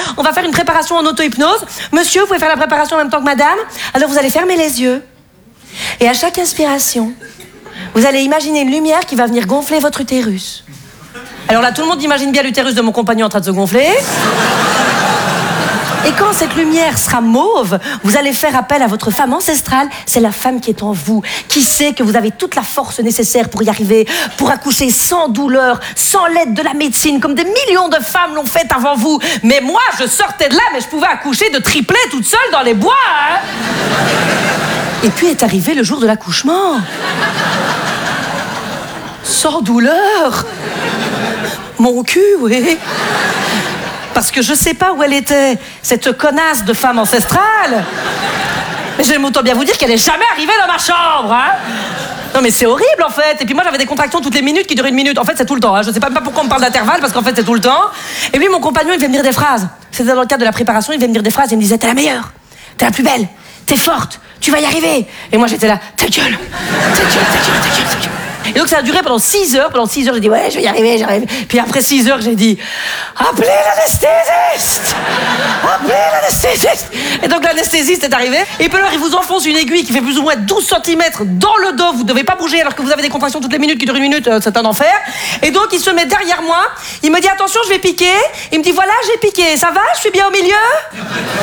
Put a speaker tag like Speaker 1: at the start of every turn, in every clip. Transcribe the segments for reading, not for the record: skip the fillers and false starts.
Speaker 1: on va faire une préparation en auto-hypnose. Monsieur, vous pouvez faire la préparation en même temps que madame. Alors vous allez fermer les yeux. Et à chaque inspiration, vous allez imaginer une lumière qui va venir gonfler votre utérus. Alors là, tout le monde imagine bien l'utérus de mon compagnon en train de se gonfler. Et quand cette lumière sera mauve, vous allez faire appel à votre femme ancestrale. C'est la femme qui est en vous, qui sait que vous avez toute la force nécessaire pour y arriver, pour accoucher sans douleur, sans l'aide de la médecine, comme des millions de femmes l'ont fait avant vous. Mais moi, je sortais de là, mais je pouvais accoucher de triplés toute seule dans les bois. Hein. Et puis est arrivé le jour de l'accouchement. Sans douleur. Mon cul, oui. Parce que je sais pas où elle était, cette connasse de femme ancestrale. Mais j'aime autant bien vous dire qu'elle est jamais arrivée dans ma chambre, hein. Non mais c'est horrible en fait. Et puis moi j'avais des contractions toutes les minutes qui duraient 1 minute. En fait c'est tout le temps, hein. Je sais pas pourquoi on me parle d'intervalle, parce qu'en fait c'est tout le temps. Et puis mon compagnon il devait me dire des phrases. C'était dans le cadre de la préparation, il devait me dire des phrases. Il me disait t'es la meilleure, t'es la plus belle, t'es forte, tu vas y arriver. Et moi j'étais là, ta gueule, ta gueule, ta gueule, ta gueule, ta gueule. Et donc ça a duré pendant 6 heures. Pendant 6 heures, j'ai dit ouais, je vais y arriver, j'arrive. Puis après 6 heures, j'ai dit appelez l'anesthésiste. Appelez l'anesthésiste. Et donc l'anesthésiste est arrivé. Et puis alors il vous enfonce une aiguille qui fait plus ou moins 12 cm dans le dos. Vous ne devez pas bouger alors que vous avez des contractions toutes les minutes qui durent 1 minute. C'est un enfer. Et donc il se met derrière moi. Il me dit attention, je vais piquer. Il me dit voilà, j'ai piqué. Ça va, je suis bien au milieu.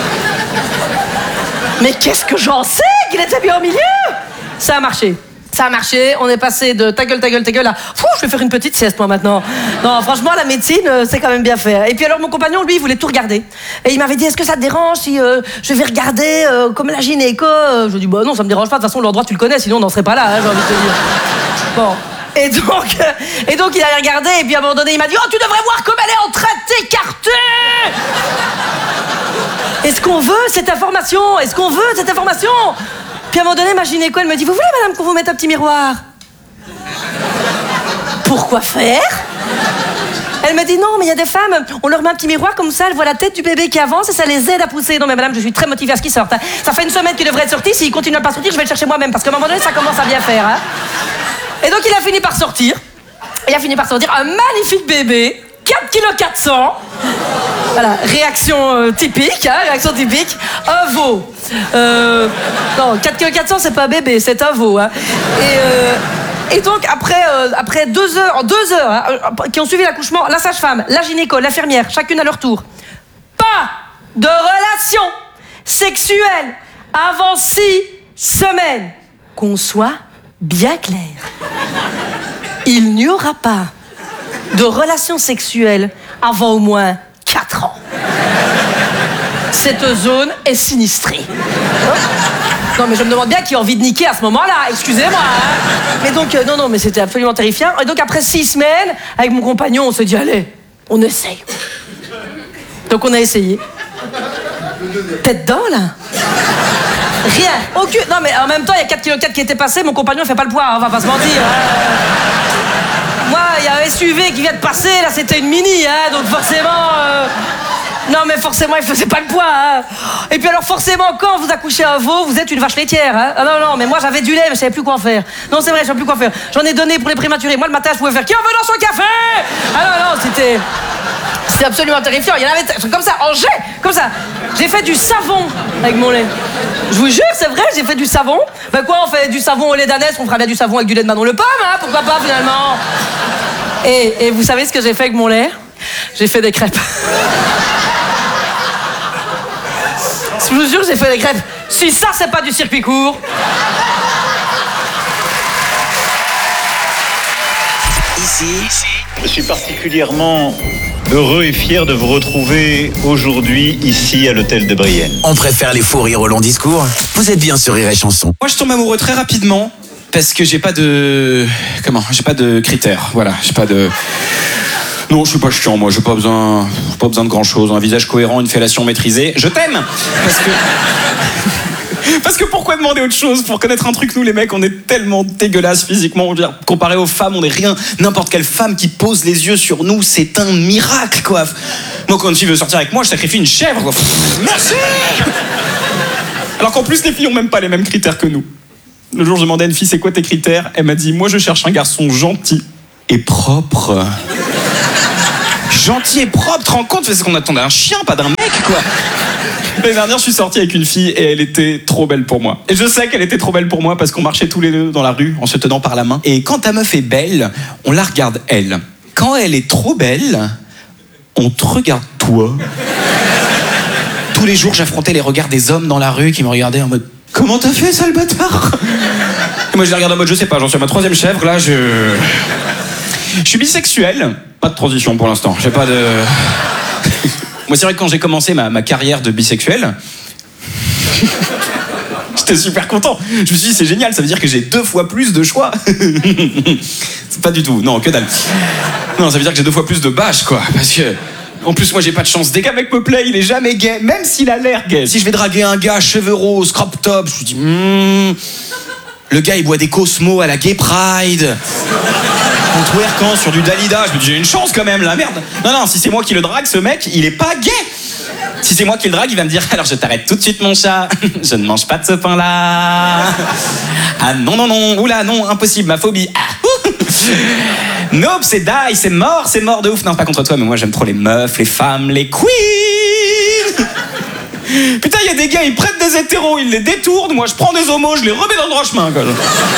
Speaker 1: Mais qu'est-ce que j'en sais qu'il était bien au milieu. Ça a marché. Ça a marché, on est passé de ta gueule à je vais faire une petite sieste moi maintenant. Non, franchement, la médecine, c'est quand même bien fait. Et puis alors, mon compagnon, lui, il voulait tout regarder. Et il m'avait dit, est-ce que ça te dérange si je vais regarder comme la gynéco Je lui ai dit, bah non, ça me dérange pas, de toute façon, l'endroit, tu le connais, sinon on n'en serait pas là, hein, j'ai envie de te dire. Bon. Et donc, il a regardé, et puis à un moment donné, il m'a dit, oh, tu devrais voir comme elle est en train de t'écarter. Est-ce qu'on veut cette information? Est-ce qu'on veut cette information? Puis à un moment donné, ma gynéco, elle me dit, vous voulez, madame, qu'on vous mette un petit miroir? Pourquoi faire? Elle me dit, non, mais il y a des femmes, on leur met un petit miroir, comme ça, elles voient la tête du bébé qui avance et ça les aide à pousser. Non, mais madame, je suis très motivée à ce qu'ils sortent. Hein. Ça fait 1 semaine qu'il devrait être sorti, s'il continue à pas sortir, je vais le chercher moi-même, parce qu'à un moment donné, ça commence à bien faire. Hein. Et donc, il a fini par sortir. Il a fini par sortir un magnifique bébé, 4,4 kg. Voilà, réaction typique, hein, réaction typique. Un veau. Non, 4,4 kg, c'est pas un bébé, c'est un veau. Hein. Et donc, après 2 heures, hein, qui ont suivi l'accouchement, la sage-femme, la gynéco, l'infirmière, chacune à leur tour. Pas de relation sexuelle avant 6 semaines. Qu'on soit bien clair. Il n'y aura pas de relation sexuelle avant au moins 4 ans. Cette zone est sinistrée. Non, mais je me demande bien qui a envie de niquer à ce moment-là, excusez-moi. Hein. Mais donc, non, mais c'était absolument terrifiant. Et donc, après 6 semaines, avec mon compagnon, on s'est dit, allez, on essaye. Donc, on a essayé. T'es dedans, là? Rien. Aucune. Non, mais en même temps, il y a 4,4 kg qui étaient passés, mon compagnon ne fait pas le poids, hein, on va pas se mentir. Moi, il y a un SUV qui vient de passer, là, c'était une Mini, hein, donc forcément... Non, mais forcément, il faisait pas le poids, hein. Et puis alors, forcément, quand vous accouchez un veau, vous êtes une vache laitière, hein. Ah non, mais moi, j'avais du lait, mais je savais plus quoi en faire. Non, c'est vrai, je savais plus quoi faire. J'en ai donné pour les prématurés. Moi, le matin, je pouvais faire qui en veut dans son café? Ah non, c'était absolument terrifiant. Il y en avait comme ça, en jet, comme ça. J'ai fait du savon avec mon lait. Je vous jure, c'est vrai, j'ai fait du savon. Ben quoi, on fait du savon au lait d'ânesse, on fera bien du savon avec du lait de Manon Le Pomme, hein, pourquoi pas, finalement. Et vous savez ce que j'ai fait avec mon lait? J'ai fait des crêpes. Je vous jure, j'ai fait des crêpes. Si ça, c'est pas du circuit court.
Speaker 2: Ici, je suis particulièrement heureux et fier de vous retrouver aujourd'hui ici à l'hôtel de Brienne.
Speaker 3: On préfère les faux rires au long discours. Vous êtes bien sur Rire et Chanson.
Speaker 4: Moi, je tombe amoureux très rapidement parce que j'ai pas de critères. Voilà, j'ai pas de... Non, je suis pas chiant, moi, j'ai pas besoin de grand chose. Un visage cohérent, une fellation maîtrisée. Je t'aime! Parce que pourquoi demander autre chose? Pour connaître un truc, nous les mecs, on est tellement dégueulasses physiquement. On veut dire, comparé aux femmes, on est rien. N'importe quelle femme qui pose les yeux sur nous, c'est un miracle, quoi. Moi, quand une fille veut sortir avec moi, je sacrifie une chèvre, quoi. Merci! Alors qu'en plus, les filles ont même pas les mêmes critères que nous. Le jour, je demandais à une fille, c'est quoi tes critères? Elle m'a dit, moi, je cherche un garçon gentil et propre. gentil et propre, te rends compte, c'est ce qu'on attendait d'un chien, pas d'un mec, quoi. L'année dernière, je suis sorti avec une fille et elle était trop belle pour moi. Et je sais qu'elle était trop belle pour moi parce qu'on marchait tous les deux dans la rue en se tenant par la main. Et quand ta meuf est belle, on la regarde elle. Quand elle est trop belle, on te regarde toi. Tous les jours, j'affrontais les regards des hommes dans la rue qui me regardaient en mode « Comment t'as fait, sale bâtard ?» Et moi, je les regarde en mode « Je sais pas, j'en suis à ma 3e chèvre, là, je suis bisexuel. » Pas de transition pour l'instant, j'ai pas de... Moi, c'est vrai que quand j'ai commencé ma carrière de bisexuel, j'étais super content. Je me suis dit, c'est génial, ça veut dire que j'ai 2 fois plus de choix. C'est pas du tout, non, que dalle. Non, ça veut dire que j'ai 2 fois plus de bâches, quoi. Parce que, en plus, moi, j'ai pas de chance. Dès qu'un mec me plaît, il est jamais gay, même s'il a l'air gay. Si je vais draguer un gars, cheveux roses, crop top, je me dis, le gars, il boit des Cosmo à la Gay Pride. En twerkant sur du Dalida, je me dis j'ai une chance quand même, la merde. Non, si c'est moi qui le drague, ce mec, il est pas gay. Si c'est moi qui le drague, il va me dire alors je t'arrête tout de suite mon chat, je ne mange pas de ce pain-là. Ah non, oula non, impossible, ma phobie. Ah, nope, c'est die, c'est mort de ouf. Non, pas contre toi, mais moi j'aime trop les meufs, les femmes, les queens. Putain, il y a des gars, ils prennent des hétéros, ils les détournent, moi je prends des homos, je les remets dans le droit chemin, quoi.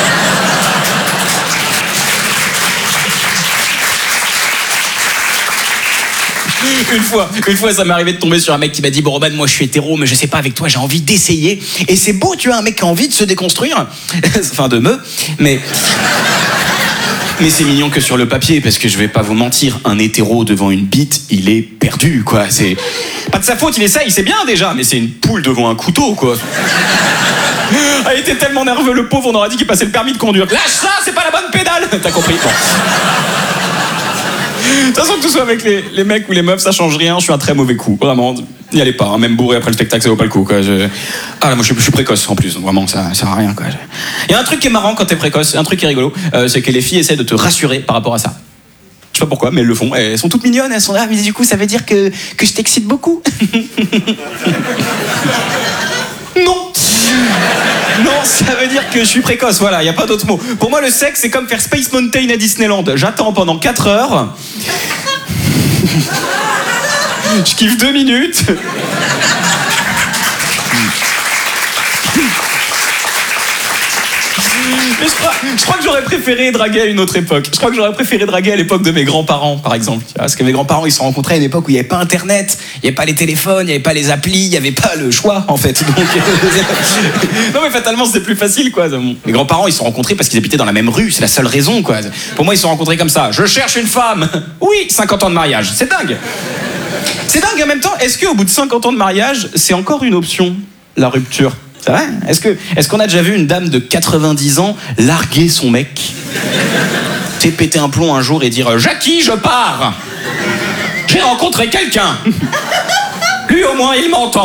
Speaker 4: Une fois, ça m'est arrivé de tomber sur un mec qui m'a dit bon Roman, moi je suis hétéro, mais je sais pas avec toi, j'ai envie d'essayer. Et c'est beau, tu vois, un mec qui a envie de se déconstruire, enfin mais c'est mignon que sur le papier, parce que je vais pas vous mentir, un hétéro devant une bite, il est perdu, quoi. C'est pas de sa faute, il essaye, c'est bien déjà, mais c'est une poule devant un couteau, quoi. Ah, il était tellement nerveux, le pauvre, on aurait dit qu'il passait le permis de conduire. Lâche ça, c'est pas la bonne pédale. T'as compris, quoi. De toute façon, que ce soit avec les mecs ou les meufs, ça change rien. Je suis un très mauvais coup, vraiment. N'y allez pas, hein. Même bourré après le spectacle, ça vaut pas le coup, quoi. Ah là, moi je suis précoce en plus, donc vraiment ça sert à rien, quoi. Il y a un truc qui est marrant quand t'es précoce, un truc qui est rigolo, c'est que les filles essaient de te rassurer par rapport à ça. Je sais pas pourquoi, mais elles le font. Elles sont toutes mignonnes, elles sont là, mais du coup ça veut dire que je t'excite beaucoup. Non, ça veut dire que je suis précoce, voilà, y a pas d'autre mot. Pour moi, le sexe, c'est comme faire Space Mountain à Disneyland. J'attends pendant 4 heures. Je kiffe 2 minutes. Mais je crois que j'aurais préféré draguer à une autre époque. Je crois que j'aurais préféré draguer à l'époque de mes grands-parents, par exemple. Parce que mes grands-parents, ils se sont rencontrés à une époque où il n'y avait pas Internet, il n'y avait pas les téléphones, il n'y avait pas les applis, il n'y avait pas le choix, en fait. Donc, non, mais fatalement, c'était plus facile, quoi. Mes grands-parents, ils se sont rencontrés parce qu'ils habitaient dans la même rue, c'est la seule raison, quoi. Pour moi, ils se sont rencontrés comme ça. Je cherche une femme. Oui, 50 ans de mariage. C'est dingue. C'est dingue en même temps. Est-ce qu'au bout de 50 ans de mariage, c'est encore une option, la rupture? C'est vrai? Est-ce qu'on a déjà vu une dame de 90 ans larguer son mec? T'es péter un plomb un jour et dire « Jackie, je pars! J'ai rencontré quelqu'un! Lui au moins, il m'entend! »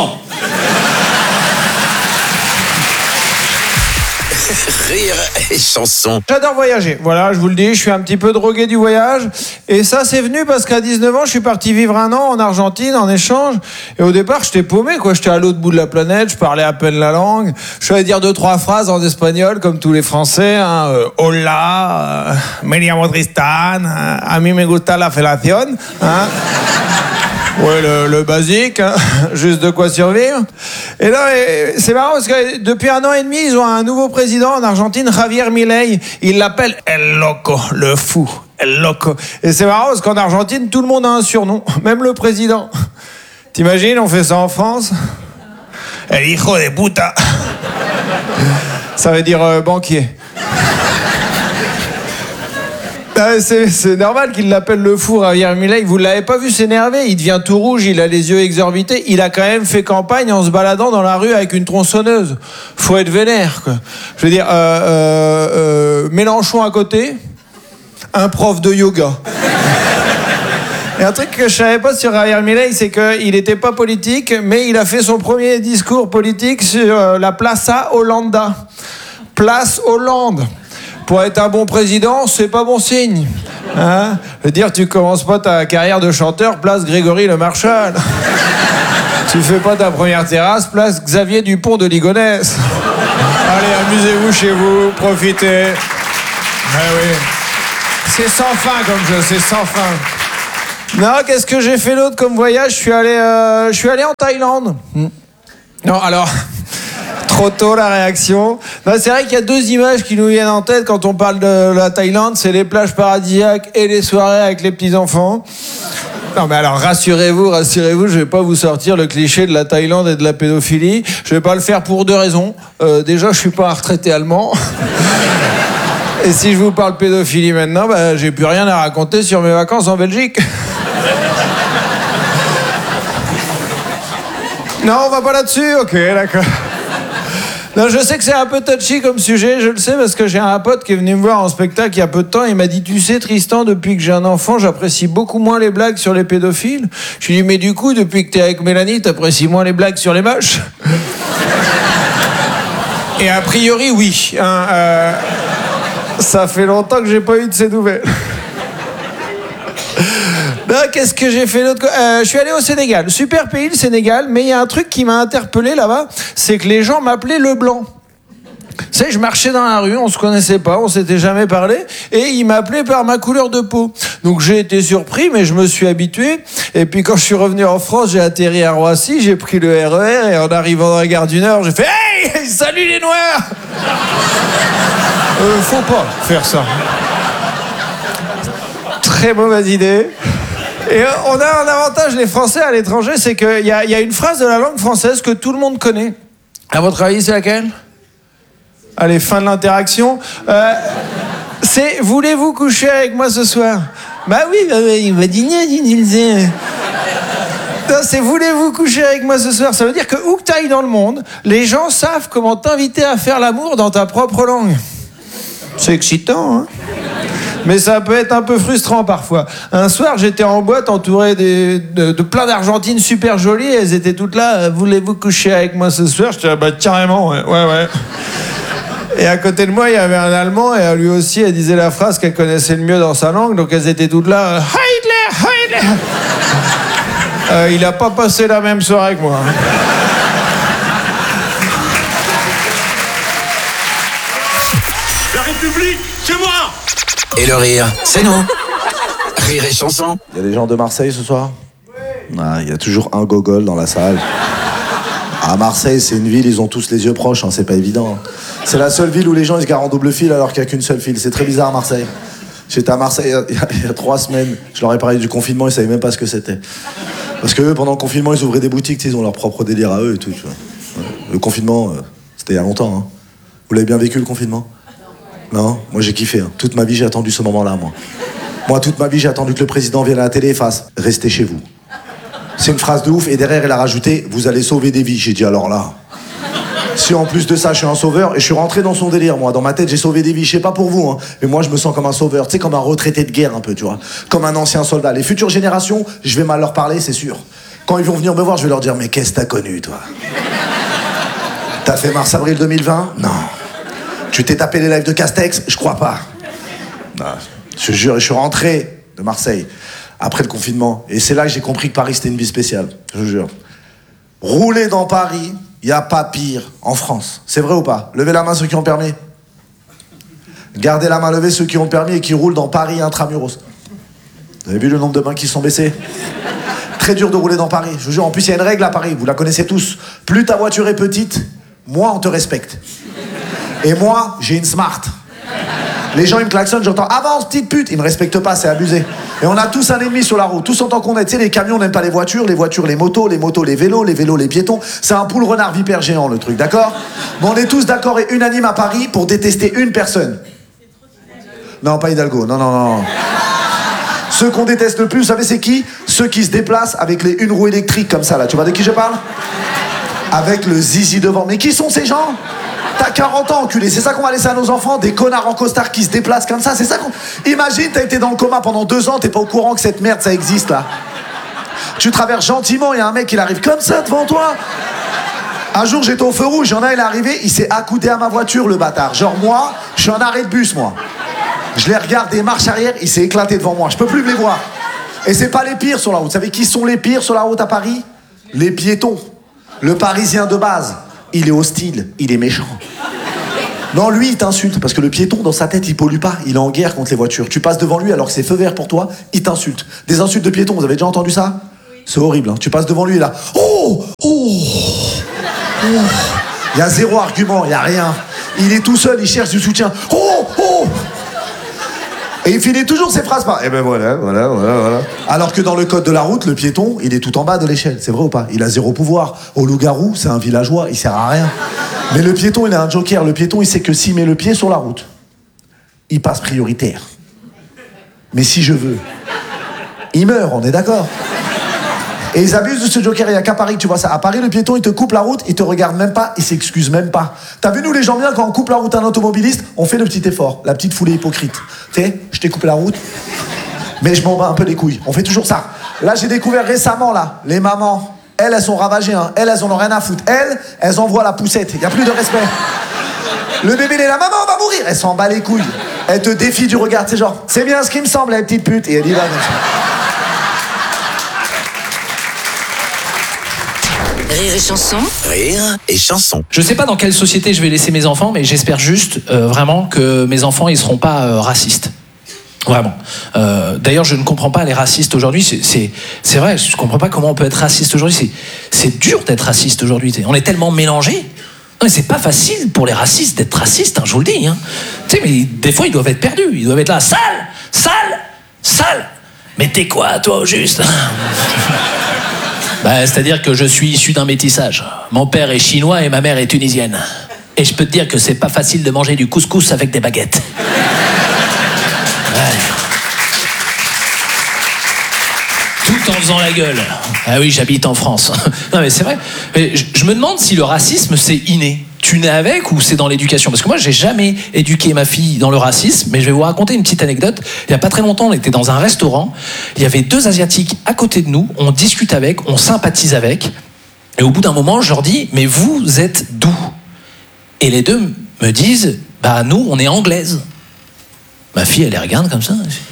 Speaker 3: Rire et chanson.
Speaker 5: J'adore voyager, voilà, je vous le dis, je suis un petit peu drogué du voyage. Et ça, c'est venu parce qu'à 19 ans, je suis parti vivre 1 an en Argentine, en échange. Et au départ, j'étais paumé, quoi. J'étais à l'autre bout de la planète, je parlais à peine la langue. Je savais dire 2-3 phrases en espagnol, comme tous les Français. Hein. Hola, me llamo Tristan, a mí me gusta la felación. Hein. Ouais, le basique, hein. Juste de quoi survivre. Et là, c'est marrant parce que depuis 1 an et demi, ils ont un nouveau président en Argentine, Javier Milei. Ils l'appellent El Loco, le fou, El Loco. Et c'est marrant parce qu'en Argentine, tout le monde a un surnom, même le président. T'imagines, on fait ça en France? El hijo de puta. Ça veut dire banquier. C'est normal qu'il l'appelle le fou, Javier Milei. Vous l'avez pas vu s'énerver, il devient tout rouge, il a les yeux exorbités. Il a quand même fait campagne en se baladant dans la rue avec une tronçonneuse. Faut être vénère, quoi. Je veux dire, Mélenchon à côté, un prof de yoga. Et un truc que je savais pas sur Javier Milei, c'est qu'il était pas politique, mais il a fait son premier discours politique sur la Plaza Hollanda. Place Hollande. Pour être un bon président, c'est pas bon signe. Hein? Je veux dire, tu commences pas ta carrière de chanteur, place Grégory Le Marchal. Tu fais pas ta première terrasse, place Xavier Dupont de Ligonnès. Allez, amusez-vous chez vous, profitez. Ah oui. C'est sans fin comme jeu, c'est sans fin. Non, qu'est-ce que j'ai fait d'autre comme voyage? Je suis allé en Thaïlande. Non, alors... Trop tôt la réaction. Non, c'est vrai qu'il y a deux images qui nous viennent en tête quand on parle de la Thaïlande, c'est les plages paradisiaques et les soirées avec les petits-enfants. Non mais alors rassurez-vous, je vais pas vous sortir le cliché de la Thaïlande et de la pédophilie. Je vais pas le faire pour deux raisons. Déjà, je suis pas un retraité allemand. Et si je vous parle pédophilie maintenant, bah, j'ai plus rien à raconter sur mes vacances en Belgique. Non, on va pas là-dessus. Ok, d'accord. Non, je sais que c'est un peu touchy comme sujet, je le sais, parce que j'ai un pote qui est venu me voir en spectacle il y a peu de temps. Il m'a dit, tu sais, Tristan, depuis que j'ai un enfant, j'apprécie beaucoup moins les blagues sur les pédophiles. Je lui ai dit, mais du coup, depuis que t'es avec Mélanie, t'apprécies moins les blagues sur les moches? Et a priori, oui. Ça fait longtemps que j'ai pas eu de ces nouvelles. Ben, qu'est-ce que j'ai fait d'autre? Je suis allé au Sénégal. Super pays, le Sénégal. Mais il y a un truc qui m'a interpellé là-bas, c'est que les gens m'appelaient le blanc. Tu sais, je marchais dans la rue, on se connaissait pas, on s'était jamais parlé, et ils m'appelaient par ma couleur de peau. Donc j'ai été surpris, mais je me suis habitué. Et puis quand je suis revenu en France, j'ai atterri à Roissy, j'ai pris le RER, et en arrivant dans la gare du Nord, j'ai fait « Hey, salut les Noirs !» Faut pas faire ça. Très mauvaise idée. Et on a un avantage, les Français, à l'étranger, c'est qu'il y a une phrase de la langue française que tout le monde connaît. À votre avis, c'est laquelle? Allez, fin de l'interaction. C'est « Voulez-vous coucher avec moi ce soir ?» Bah oui, il m'a dit non, c'est « Voulez-vous coucher avec moi ce soir ?» Ça veut dire que où que t'ailles dans le monde, les gens savent comment t'inviter à faire l'amour dans ta propre langue. C'est excitant, hein? Mais ça peut être un peu frustrant parfois. Un soir, j'étais en boîte entouré de plein d'Argentines super jolies. Elles étaient toutes là. « Voulez-vous coucher avec moi ce soir ?» Je disais « Bah carrément, ouais. » Et à côté de moi, il y avait un Allemand. Et lui aussi, elle disait la phrase qu'elle connaissait le mieux dans sa langue. Donc elles étaient toutes là. « Heidler !» Il a pas passé la même soirée que moi.
Speaker 6: La République, c'est moi!
Speaker 3: Et le rire, c'est nous. Rire et chanson.
Speaker 7: Il y a des gens de Marseille ce soir? Ah, il y a toujours un gogol dans la salle. À Marseille, c'est une ville, ils ont tous les yeux proches, hein, c'est pas évident. C'est la seule ville où les gens ils se garent en double fil alors qu'il n'y a qu'une seule file. C'est très bizarre, Marseille. J'étais à Marseille il y a 3 semaines. Je leur ai parlé du confinement, ils savaient même pas ce que c'était. Parce que eux, pendant le confinement, ils ouvraient des boutiques, ils ont leur propre délire à eux et tout. Tu vois. Le confinement, c'était il y a longtemps. Hein. Vous l'avez bien vécu, le confinement? Non, moi j'ai kiffé. Hein. Toute ma vie, j'ai attendu ce moment-là, moi. Moi, toute ma vie, j'ai attendu que le président vienne à la télé et fasse « Restez chez vous ». C'est une phrase de ouf. Et derrière, elle a rajouté « Vous allez sauver des vies ». J'ai dit « Alors là, si en plus de ça, je suis un sauveur ». Et je suis rentré dans son délire, moi. Dans ma tête, j'ai sauvé des vies. Je sais pas pour vous, hein, mais moi, je me sens comme un sauveur. Tu sais, comme un retraité de guerre, un peu, tu vois. Comme un ancien soldat. Les futures générations, je vais mal leur parler, c'est sûr. Quand ils vont venir me voir, je vais leur dire « Mais qu'est-ce que t'as connu, toi ? T'as fait mars-avril 2020 ? Non. Tu t'es tapé les lives de Castex ? Je crois pas. Non. Je jure, je suis rentré de Marseille après le confinement. Et c'est là que j'ai compris que Paris, c'était une vie spéciale. Je vous jure. Rouler dans Paris, il n'y a pas pire en France. C'est vrai ou pas ? Levez la main ceux qui ont le permis. Gardez la main levée ceux qui ont le permis et qui roulent dans Paris intramuros. Vous avez vu le nombre de mains qui se sont baissées ? Très dur de rouler dans Paris. Je vous jure, en plus, il y a une règle à Paris. Vous la connaissez tous. Plus ta voiture est petite, moins on te respecte. Et moi, j'ai une Smart. Les gens, ils me klaxonnent, j'entends « Avance, petite pute !» Ils me respectent pas, c'est abusé. Et on a tous un ennemi sur la route, tous en tant qu'on est. Tu sais, les camions n'aiment pas les voitures, les motos, les vélos, les piétons. C'est un poule renard vipère géant, le truc, d'accord ? Mais on est tous d'accord et unanimes à Paris pour détester une personne. Non, pas Hidalgo, non. Ceux qu'on déteste le plus, vous savez c'est qui ? Ceux qui se déplacent avec les une roue électriques comme ça, là. Tu vois de qui je parle ? Avec le zizi devant. Mais qui sont ces gens ? T'as 40 ans, enculé. C'est ça qu'on va laisser à nos enfants? Des connards en costard qui se déplacent comme ça, c'est ça qu'on... Imagine, t'as été dans le coma pendant 2 ans, t'es pas au courant que cette merde, ça existe, là. Tu traverses gentiment, il y a un mec, il arrive comme ça devant toi. Un jour, j'étais au feu rouge, il y en a, il est arrivé, il s'est accoudé à ma voiture, le bâtard. Genre, moi, je suis en arrêt de bus, moi. Je les regarde des marches arrière, il s'est éclaté devant moi. Je peux plus me les voir. Et c'est pas les pires sur la route. Vous savez qui sont les pires sur la route à Paris? Les piétons. Le Parisien de base. Il est hostile, il est méchant. Non, lui, il t'insulte, parce que le piéton, dans sa tête, il pollue pas, il est en guerre contre les voitures. Tu passes devant lui alors que c'est feu vert pour toi, il t'insulte. Des insultes de piéton, vous avez déjà entendu ça? C'est horrible, hein. Tu passes devant lui, il est là. Oh, oh, oh. Il y a zéro argument, il y a rien. Il est tout seul, il cherche du soutien. Oh, oh. Et il finit toujours ses phrases par « Eh ben voilà. » Alors que dans le code de la route, le piéton, il est tout en bas de l'échelle. C'est vrai ou pas? Il a zéro pouvoir. Au loup-garou, c'est un villageois, il sert à rien. Mais le piéton, il a un joker. Le piéton, il sait que s'il met le pied sur la route, il passe prioritaire. Mais si je veux, il meurt, on est d'accord? Et ils abusent de ce joker, il n'y a qu'à Paris que tu vois ça. À Paris, le piéton, il te coupe la route, il te regarde même pas, il s'excuse même pas. T'as vu, nous, les gens bien, quand on coupe la route à un automobiliste, on fait le petit effort, la petite foulée hypocrite. Tu sais, je t'ai coupé la route, mais je m'en bats un peu les couilles. On fait toujours ça. Là, j'ai découvert récemment, là, les mamans, elles sont ravagées, hein. Elles en ont rien à foutre. Elles envoient la poussette, il n'y a plus de respect. Le bébé, il est là, maman, on va mourir. Elle s'en bat les couilles. Elle te défie du regard, c'est genre, c'est bien ce qui me semble, la petite pute. Et elle y va comme ça.
Speaker 8: Rire et chanson.
Speaker 3: Rire et chanson.
Speaker 9: Je sais pas dans quelle société je vais laisser mes enfants, mais j'espère juste vraiment que mes enfants ils seront pas racistes. Vraiment. D'ailleurs, je ne comprends pas les racistes aujourd'hui. C'est vrai, je comprends pas comment on peut être raciste aujourd'hui. C'est dur d'être raciste aujourd'hui. On est tellement mélangés. Non, mais c'est pas facile pour les racistes d'être racistes, hein, je vous le dis. Hein. Tu sais, mais des fois ils doivent être perdus. Ils doivent être là, sale. Mais t'es quoi, toi, au juste? C'est-à-dire que je suis issu d'un métissage. Mon père est chinois et ma mère est tunisienne. Et je peux te dire que c'est pas facile de manger du couscous avec des baguettes. Ouais. Tout en faisant la gueule. Ah oui, j'habite en France. Non mais c'est vrai. Mais je me demande si le racisme c'est inné. Tu nais avec ou c'est dans l'éducation? Parce que moi, j'ai jamais éduqué ma fille dans le racisme, mais je vais vous raconter une petite anecdote. Il y a pas très longtemps, on était dans un restaurant. Il y avait 2 Asiatiques à côté de nous. On discute avec, on sympathise avec. Et au bout d'un moment, je leur dis, mais vous êtes d'où? Et les 2 me disent, nous, on est anglaises. Ma fille, elle les regarde comme ça.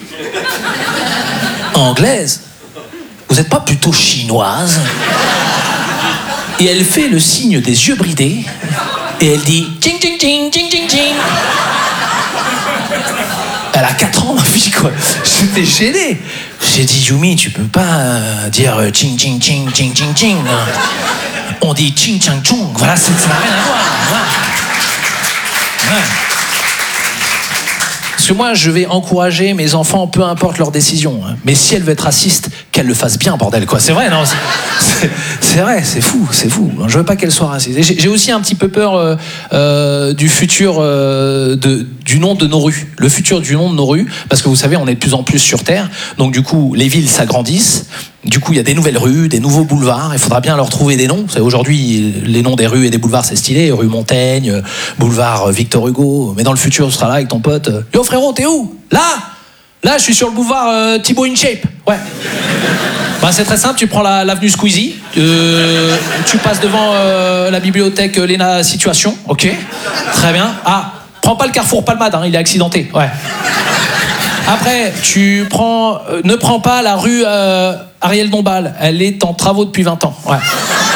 Speaker 9: Anglaise? Vous n'êtes pas plutôt chinoise? Et elle fait le signe des yeux bridés. Et elle dit ching ching ching ching ching ching. Elle a 4 ans, ma fille, quoi. J'étais gêné. J'ai dit, Yumi, tu peux pas dire ching ching ching ching ching ching. On dit ching chang chung. Voilà, ça n'a rien à voir. Voilà. Ouais. Parce que moi, je vais encourager mes enfants, peu importe leur décision. Hein. Mais si elle veut être raciste, qu'elle le fasse bien, bordel, quoi. C'est vrai, non? C'est vrai, c'est fou. Je veux pas qu'elle soit raciste. Et j'ai aussi un petit peu peur du futur du nom de nos rues. Le futur du nom de nos rues, parce que vous savez, on est de plus en plus sur Terre. Donc du coup, les villes s'agrandissent. Du coup, il y a des nouvelles rues, des nouveaux boulevards. Il faudra bien leur trouver des noms. Aujourd'hui, les noms des rues et des boulevards, c'est stylé. Rue Montaigne, boulevard Victor Hugo. Mais dans le futur, tu seras là avec ton pote. Yo frérot, t'es où? Là, je suis sur le boulevard Thibaut InShape. Ouais. C'est très simple, tu prends l'avenue Squeezie, tu passes devant la bibliothèque Léna Situation, ok, très bien. Prends pas le carrefour Palmade, il est accidenté, ouais. Après, ne prends pas la rue Ariel Dombal, elle est en travaux depuis 20 ans, ouais.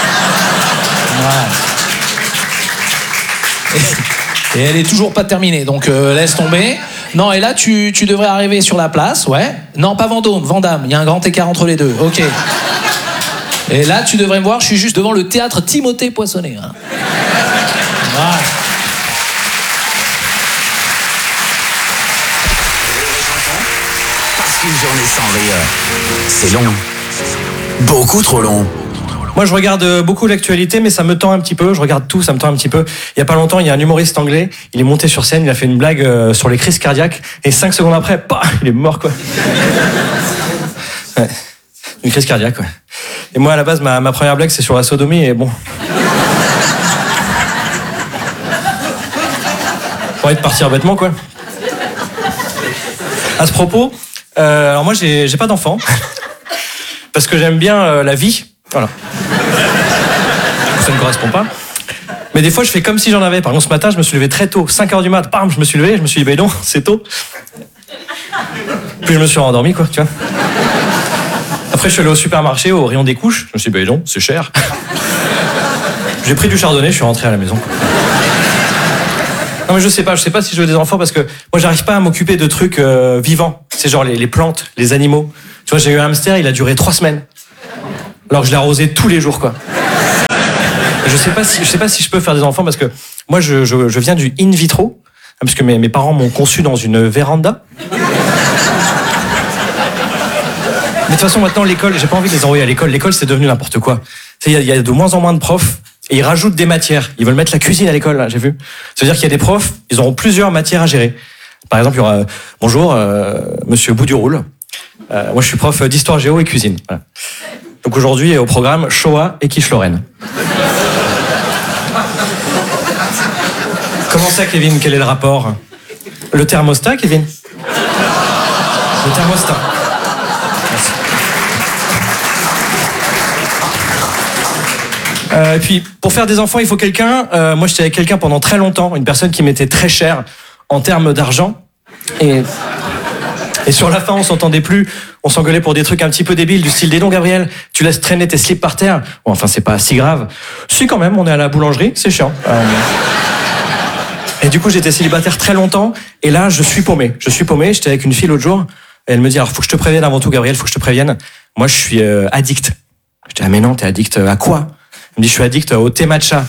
Speaker 9: Et elle est toujours pas terminée, donc laisse tomber. Non, et là, tu devrais arriver sur la place, ouais. Non, pas Vendôme, Vandame, il y a un grand écart entre les deux, ok. Et là, tu devrais me voir, je suis juste devant le théâtre Timothée Poinçonnet. Hein. Voilà.
Speaker 3: Parce qu'une journée sans rire, c'est long. Beaucoup trop long.
Speaker 10: Moi, je regarde beaucoup l'actualité, mais ça me tend un petit peu. Je regarde tout, ça me tend un petit peu. Il y a pas longtemps, il y a un humoriste anglais. Il est monté sur scène, il a fait une blague sur les crises cardiaques. Et 5 secondes après, il est mort, quoi. Ouais. Une crise cardiaque, ouais. Et moi, à la base, ma première blague, c'est sur la sodomie, et bon. J'ai envie de partir bêtement, quoi. À ce propos, alors moi, j'ai pas d'enfant. Parce que j'aime bien la vie. Voilà. Ça ne correspond pas. Mais des fois, je fais comme si j'en avais. Par exemple, ce matin, je me suis levé très tôt. 5h du mat, bam, je me suis levé. Je me suis dit, non, c'est tôt. Puis je me suis rendormi, quoi, tu vois. Après, je suis allé au supermarché, au rayon des couches. Je me suis dit, non, c'est cher. J'ai pris du chardonnay, je suis rentré à la maison. Non mais je sais pas si je veux des enfants parce que moi j'arrive pas à m'occuper de trucs vivants. C'est genre les plantes, les animaux. Tu vois, j'ai eu un hamster, il a duré 3 semaines. Alors que je l'ai arrosé tous les jours, quoi. Je sais pas si je peux faire des enfants parce que moi je viens du in vitro, parce que mes parents m'ont conçu dans une véranda. Mais de toute façon, maintenant, l'école, j'ai pas envie de les envoyer à l'école. L'école, c'est devenu n'importe quoi. Il y a de moins en moins de profs et ils rajoutent des matières. Ils veulent mettre la cuisine à l'école, là, j'ai vu. Ça veut dire qu'il y a des profs, ils auront plusieurs matières à gérer. Par exemple, il y aura bonjour, monsieur Bout-du-Roule. Moi, je suis prof d'histoire géo et cuisine. Voilà. Donc aujourd'hui, au programme, Shoah et Quiche-Lorraine. Comment ça, Kevin? Quel est le rapport? Le thermostat, Kevin? Le thermostat. Et puis, pour faire des enfants, il faut quelqu'un. Moi, j'étais avec quelqu'un pendant très longtemps, une personne qui m'était très chère en termes d'argent. Et sur la fin, on s'entendait plus. On s'engueulait pour des trucs un petit peu débiles, du style, dis donc, Gabriel, tu laisses traîner tes slips par terre. Bon, enfin, c'est pas si grave. Si, quand même, on est à la boulangerie, c'est chiant. Et du coup, j'étais célibataire très longtemps. Et là, je suis paumé. J'étais avec une fille l'autre jour. Et elle me dit, alors, faut que je te prévienne avant tout, Gabriel, faut que je te prévienne. Moi, je suis addict. Je dis, ah, mais non, t'es addict à quoi? Elle me dit, je suis addict au thé matcha.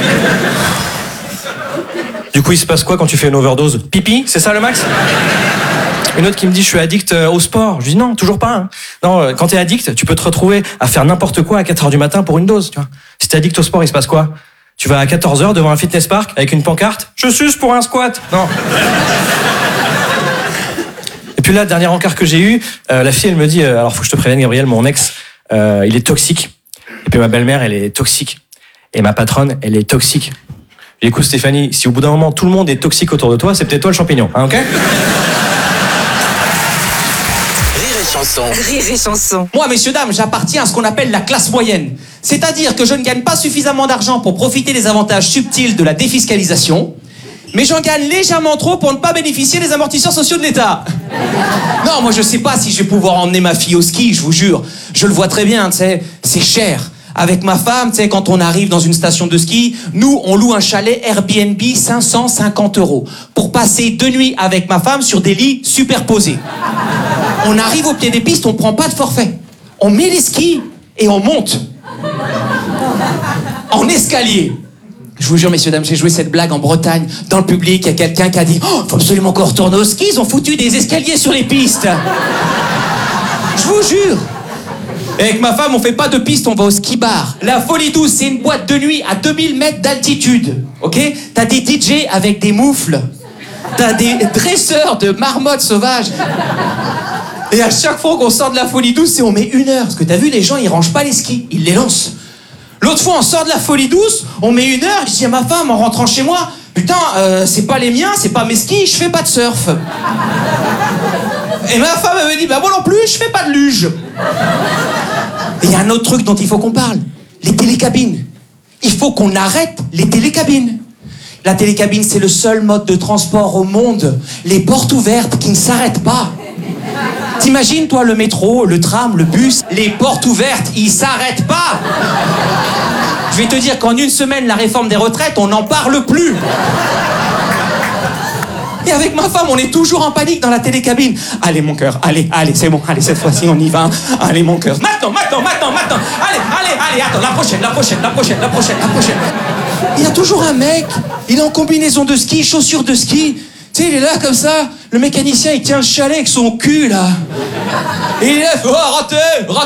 Speaker 10: Du coup, il se passe quoi quand tu fais une overdose? Pipi, c'est ça le max? Une autre qui me dit, je suis addict au sport. Je lui dis, non, toujours pas. Hein. Non, quand t'es addict, tu peux te retrouver à faire n'importe quoi à 4h du matin pour une dose. Tu vois. Si t'es addict au sport, il se passe quoi? Tu vas à 14h devant un fitness park avec une pancarte, je suce pour un squat. Non. Et puis là, dernier encart que j'ai eu, la fille, elle me dit, alors faut que je te prévienne, Gabriel, mon ex, il est toxique. Et puis ma belle-mère, elle est toxique. Et ma patronne, elle est toxique. Et écoute, Stéphanie, si au bout d'un moment, tout le monde est toxique autour de toi, c'est peut-être toi le champignon. Hein, ok?
Speaker 8: Rire et chanson. Moi, messieurs, dames, j'appartiens à ce qu'on appelle la classe moyenne. C'est-à-dire que je ne gagne pas suffisamment d'argent pour profiter des avantages subtils de la défiscalisation, mais j'en gagne légèrement trop pour ne pas bénéficier des amortisseurs sociaux de l'État. Non, moi, je sais pas si je vais pouvoir emmener ma fille au ski, je vous jure. Je le vois très bien, tu sais, c'est cher. Avec ma femme, tu sais, quand on arrive dans une station de ski, nous, on loue un chalet Airbnb 550 € pour passer 2 nuits avec ma femme sur des lits superposés. On arrive au pied des pistes, on prend pas de forfait. On met les skis et on monte. En escalier. Je vous jure, messieurs, dames, j'ai joué cette blague en Bretagne. Dans le public, il y a quelqu'un qui a dit « Oh, faut absolument qu'on retourne au ski, ils ont foutu des escaliers sur les pistes. » Je vous jure. Et avec ma femme, on fait pas de piste, on va au ski bar. La Folie Douce, c'est une boîte de nuit à 2000 mètres d'altitude. Ok? T'as des DJ avec des moufles. T'as des dresseurs de marmottes sauvages. Et à chaque fois qu'on sort de la Folie Douce, on met 1 heure. Parce que t'as vu, les gens, ils rangent pas les skis, ils les lancent. L'autre fois, on sort de la Folie Douce, on met 1 heure, je dis à ma femme, en rentrant chez moi, putain, c'est pas les miens, c'est pas mes skis, je fais pas de surf. Et ma femme, elle me dit, bah moi non plus, je fais pas de luge. Et il y a un autre truc dont il faut qu'on parle, les télécabines. Il faut qu'on arrête les télécabines. La télécabine, c'est le seul mode de transport au monde, les portes ouvertes qui ne s'arrêtent pas. T'imagines, toi, le métro, le tram, le bus, les portes ouvertes, ils s'arrêtent pas. Je vais te dire qu'en 1 semaine, la réforme des retraites, on n'en parle plus. Et avec ma femme, on est toujours en panique dans la télécabine. Allez, mon cœur, allez, c'est bon, allez, cette fois-ci, on y va. Allez, mon cœur. Maintenant. Allez, attends, la prochaine. Il y a toujours un mec, il est en combinaison de ski, chaussures de ski. Tu sais, il est là comme ça, le mécanicien, il tient le chalet avec son cul, là. Et il est là, oh, raté.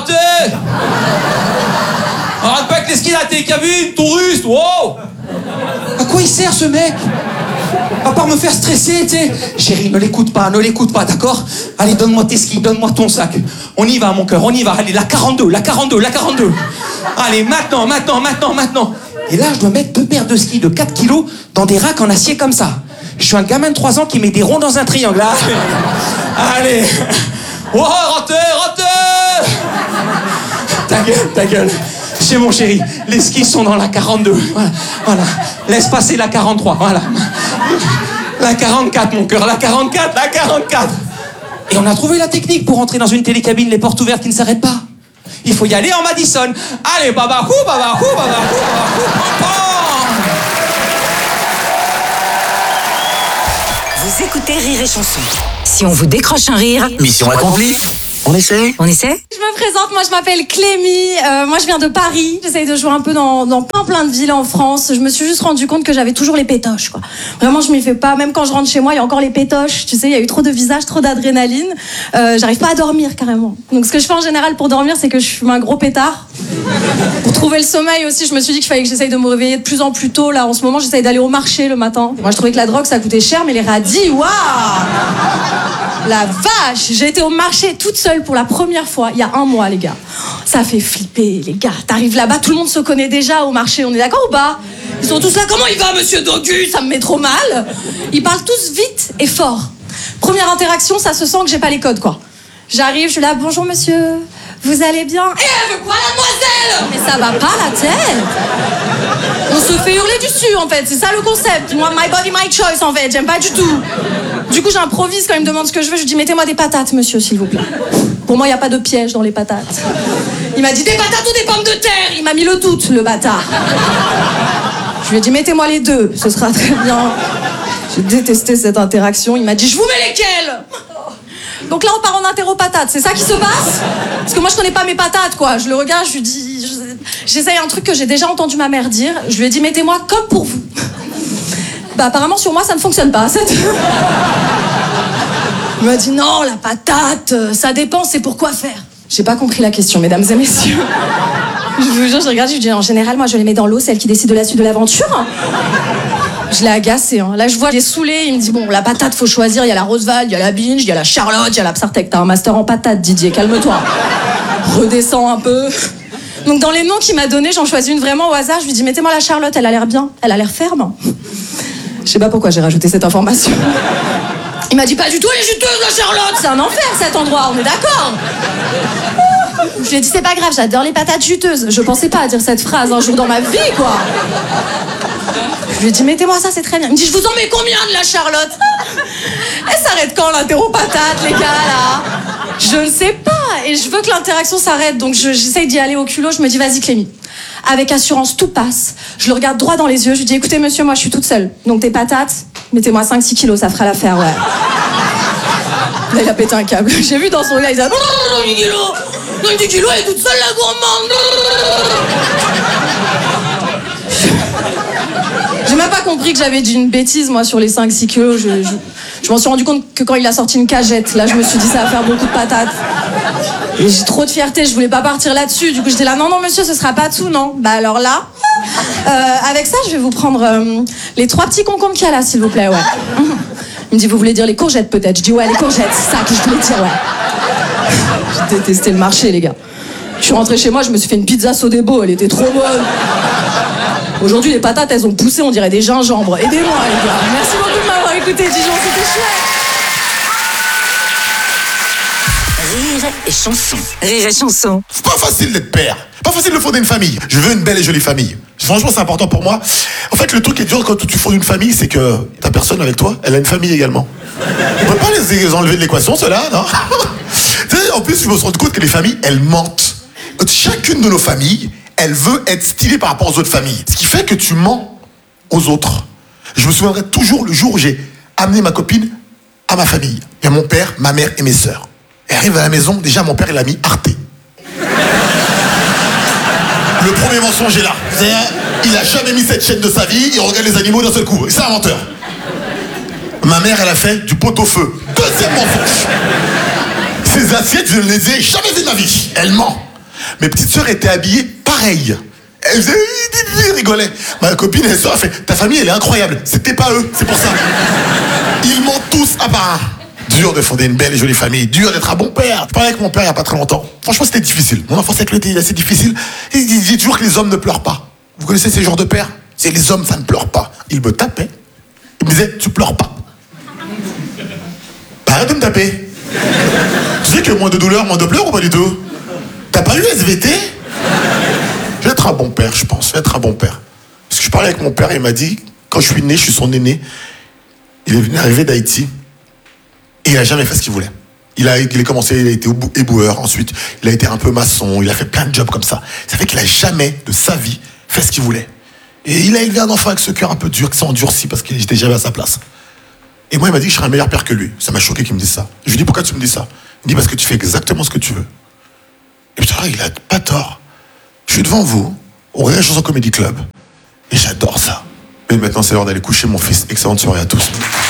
Speaker 8: Arrête pas avec les skis dans la télécabine, touriste, wow. À quoi il sert, ce mec? À part me faire stresser, tu sais. Chérie, ne l'écoute pas, d'accord? Allez, donne-moi tes skis, donne-moi ton sac. On y va, mon cœur, on y va. Allez, la 42. Allez, maintenant. Et là, je dois mettre 2 paires de skis de 4 kilos dans des racks en acier comme ça. Je suis un gamin de 3 ans qui met des ronds dans un triangle, là. Allez. Oh, raté. Ta gueule. Chez mon chéri, les skis sont dans la 42. Voilà. Laisse passer la 43. Voilà. La 44, mon cœur. La 44. Et on a trouvé la technique pour entrer dans une télécabine, les portes ouvertes qui ne s'arrêtent pas. Il faut y aller en Madison. Allez, babahou.
Speaker 11: écoutez Rire et Chanson. Si on vous décroche un rire,
Speaker 3: Mission accomplie. On essaie?
Speaker 11: on essaie?
Speaker 12: Je me présente, moi je m'appelle Clémy, moi je viens de Paris, j'essaye de jouer un peu dans plein de villes en France. Je me suis juste rendu compte que j'avais toujours les pétoches, quoi. Vraiment je m'y fais pas, même quand je rentre chez moi il y a encore les pétoches, tu sais, il y a eu trop de visages, trop d'adrénaline, j'arrive pas à dormir carrément. Donc ce que je fais en général pour dormir c'est que je fume un gros pétard. Pour trouver le sommeil aussi, je me suis dit qu'il fallait que j'essaye de me réveiller de plus en plus tôt. Là en ce moment j'essaye d'aller au marché le matin. Moi je trouvais que la drogue ça coûtait cher, mais les radis, waouh! La vache! J'ai été au marché toute seule pour la première fois, il y a 1 mois, les gars. Ça fait flipper, les gars. T'arrives là-bas, tout le monde se connaît déjà au marché, on est d'accord ou pas? Ils sont tous là, comment il va, monsieur Dogu? Ça me met trop mal. Ils parlent tous vite et fort. Première interaction, ça se sent que j'ai pas les codes, quoi. J'arrive, je suis là, bonjour monsieur, vous allez bien? Eh, elle veut quoi, la demoiselle? Mais ça va pas, la tête? On se fait hurler dessus, en fait, c'est ça le concept. Moi, my body, my choice, en fait, j'aime pas du tout. Du coup, j'improvise quand il me demande ce que je veux, je dis, mettez-moi des patates, monsieur, s'il vous plaît. Pour moi, il n'y a pas de piège dans les patates. Il m'a dit, des patates ou des pommes de terre? Il m'a mis le doute, le bâtard. Je lui ai dit, mettez-moi les deux, ce sera très bien. J'ai détesté cette interaction, il m'a dit, je vous mets lesquelles? Donc là, on part en interro patates, c'est ça qui se passe? Parce que moi, je connais pas mes patates, quoi. Je le regarde, je lui dis... J'essaye un truc que j'ai déjà entendu ma mère dire. Je lui ai dit, mettez-moi comme pour vous. Bah, apparemment, sur moi, ça ne fonctionne pas. Il m'a dit, non, la patate, ça dépend, c'est pour quoi faire. J'ai pas compris la question, mesdames et messieurs. Je vous jure, je regarde, je lui dis, en général, moi, je les mets dans l'eau, c'est elle qui décide de la suite de l'aventure. Je l'ai agacé, hein. Là, je vois, il est saoulé. Il me dit, bon, la patate, faut choisir. Il y a la Roosevelt, il y a la Binge, il y a la Charlotte, il y a la Psartec. T'as un master en patate, Didier, calme-toi. Redescends un peu. Donc, dans les noms qu'il m'a donnés, j'en choisis une vraiment au hasard. Je lui dis, mettez-moi la Charlotte, elle a l'air bien. Elle a l'air ferme. Je sais pas pourquoi j'ai rajouté cette information. Il m'a dit, pas du tout, elle est juteuse, la Charlotte. C'est un enfer, cet endroit, on est d'accord? Je lui ai dit, c'est pas grave, j'adore les patates juteuses. Je pensais pas à dire cette phrase un jour dans ma vie, quoi. Je lui ai dit, mettez-moi ça, c'est très bien. Il me dit, je vous en mets combien de la Charlotte? Elle s'arrête quand, l'interro patate, les gars, là? Je ne sais pas. Et je veux que l'interaction s'arrête. Donc j'essaye d'y aller au culot. Je me dis, vas-y, Clémy. Avec assurance, tout passe. Je le regarde droit dans les yeux. Je lui dis, écoutez, monsieur, moi, je suis toute seule. Donc tes patates, mettez-moi 5-6 kilos, ça fera l'affaire, ouais. Là, il a pété un câble. J'ai vu dans son regard, il disait, non, 10 kilos. Non, 10 kilos, elle est toute seule, la gourmande. J'ai même pas compris que j'avais dit une bêtise, moi, sur les 5-6 kilos. Je m'en suis rendu compte que quand il a sorti une cagette, là, je me suis dit, ça va faire beaucoup de patates. Et j'ai trop de fierté, je voulais pas partir là-dessus. Du coup, j'étais là, non, monsieur, ce sera pas tout, non. Bah alors là, avec ça, je vais vous prendre les 3 petits concombres qu'il y a là, s'il vous plaît, ouais. Il me dit, vous voulez dire les courgettes, peut-être? Je dis, ouais, les courgettes, c'est ça que je voulais dire, ouais. J'ai détesté le marché, les gars. Je suis rentrée chez moi, je me suis fait une pizza Sodebo, elle était trop bonne. Aujourd'hui, les patates, elles ont poussé, on dirait des gingembres. Aidez-moi, les gars. Merci beaucoup de m'avoir écouté, Dijon, c'était chouette.
Speaker 11: Rire et Chanson. Rire et Chanson.
Speaker 13: C'est pas facile d'être père. Pas facile de fonder une famille. Je veux une belle et jolie famille. Franchement, c'est important pour moi. En fait, le truc qui est dur quand tu fondes une famille, c'est que ta personne avec toi, elle a une famille également. On peut pas les enlever de l'équation, ceux-là, non? Tu sais, en plus, je me suis rendu compte que les familles, elles mentent. Chacune de nos familles, elle veut être stylée par rapport aux autres familles. Ce qui fait que tu mens aux autres. Je me souviendrai toujours le jour où j'ai amené ma copine à ma famille. Il y a mon père, ma mère et mes sœurs. Elle arrive à la maison, déjà mon père, il a mis Arte. Le premier mensonge est là. Il a jamais mis cette chaîne de sa vie, il regarde les animaux d'un seul coup. C'est un menteur. Ma mère, elle a fait du pot-au-feu. Deuxième mensonge. Ces assiettes, je ne les ai jamais vues de ma vie. Elle ment. Mes petites sœurs étaient habillées pareil. Elles rigolaient. Ma copine et sœur a fait, ta famille, elle est incroyable. C'était pas eux, c'est pour ça. Ils mentent tous à part un. Dur de fonder une belle et jolie famille. Dur d'être un bon père. Je parlais avec mon père il n'y a pas très longtemps. Franchement, c'était difficile. Mon enfance avec lui était assez difficile. Il dit toujours que les hommes ne pleurent pas. Vous connaissez ces genres de pères? C'est les hommes, ça ne pleure pas. Il me tapait. Il me disait, tu pleures pas. Bah, arrête de me taper. Tu sais que moins de douleur, moins de pleurs ou pas du tout? T'as pas eu SVT? Je vais être un bon père, je pense. Je vais être un bon père. Parce que je parlais avec mon père, il m'a dit, quand je suis né, je suis son aîné. Il est venu arriver d'Haïti. Et il a jamais fait ce qu'il voulait. Il a commencé, il a été éboueur, ensuite il a été un peu maçon, il a fait plein de jobs comme ça. Ça fait qu'il a jamais de sa vie fait ce qu'il voulait. Et il a élevé un enfant avec ce cœur un peu dur, qui s'est endurci parce qu'il n'était jamais à sa place. Et moi, il m'a dit que je serais un meilleur père que lui. Ça m'a choqué qu'il me dise ça. Je lui dis, pourquoi tu me dis ça? Il me dit, parce que tu fais exactement ce que tu veux. Et putain, il a pas tort. Je suis devant vous, au Rire et Chanson Comedy Club, et j'adore ça. Mais maintenant, c'est l'heure d'aller coucher mon fils. Excellente soirée à tous.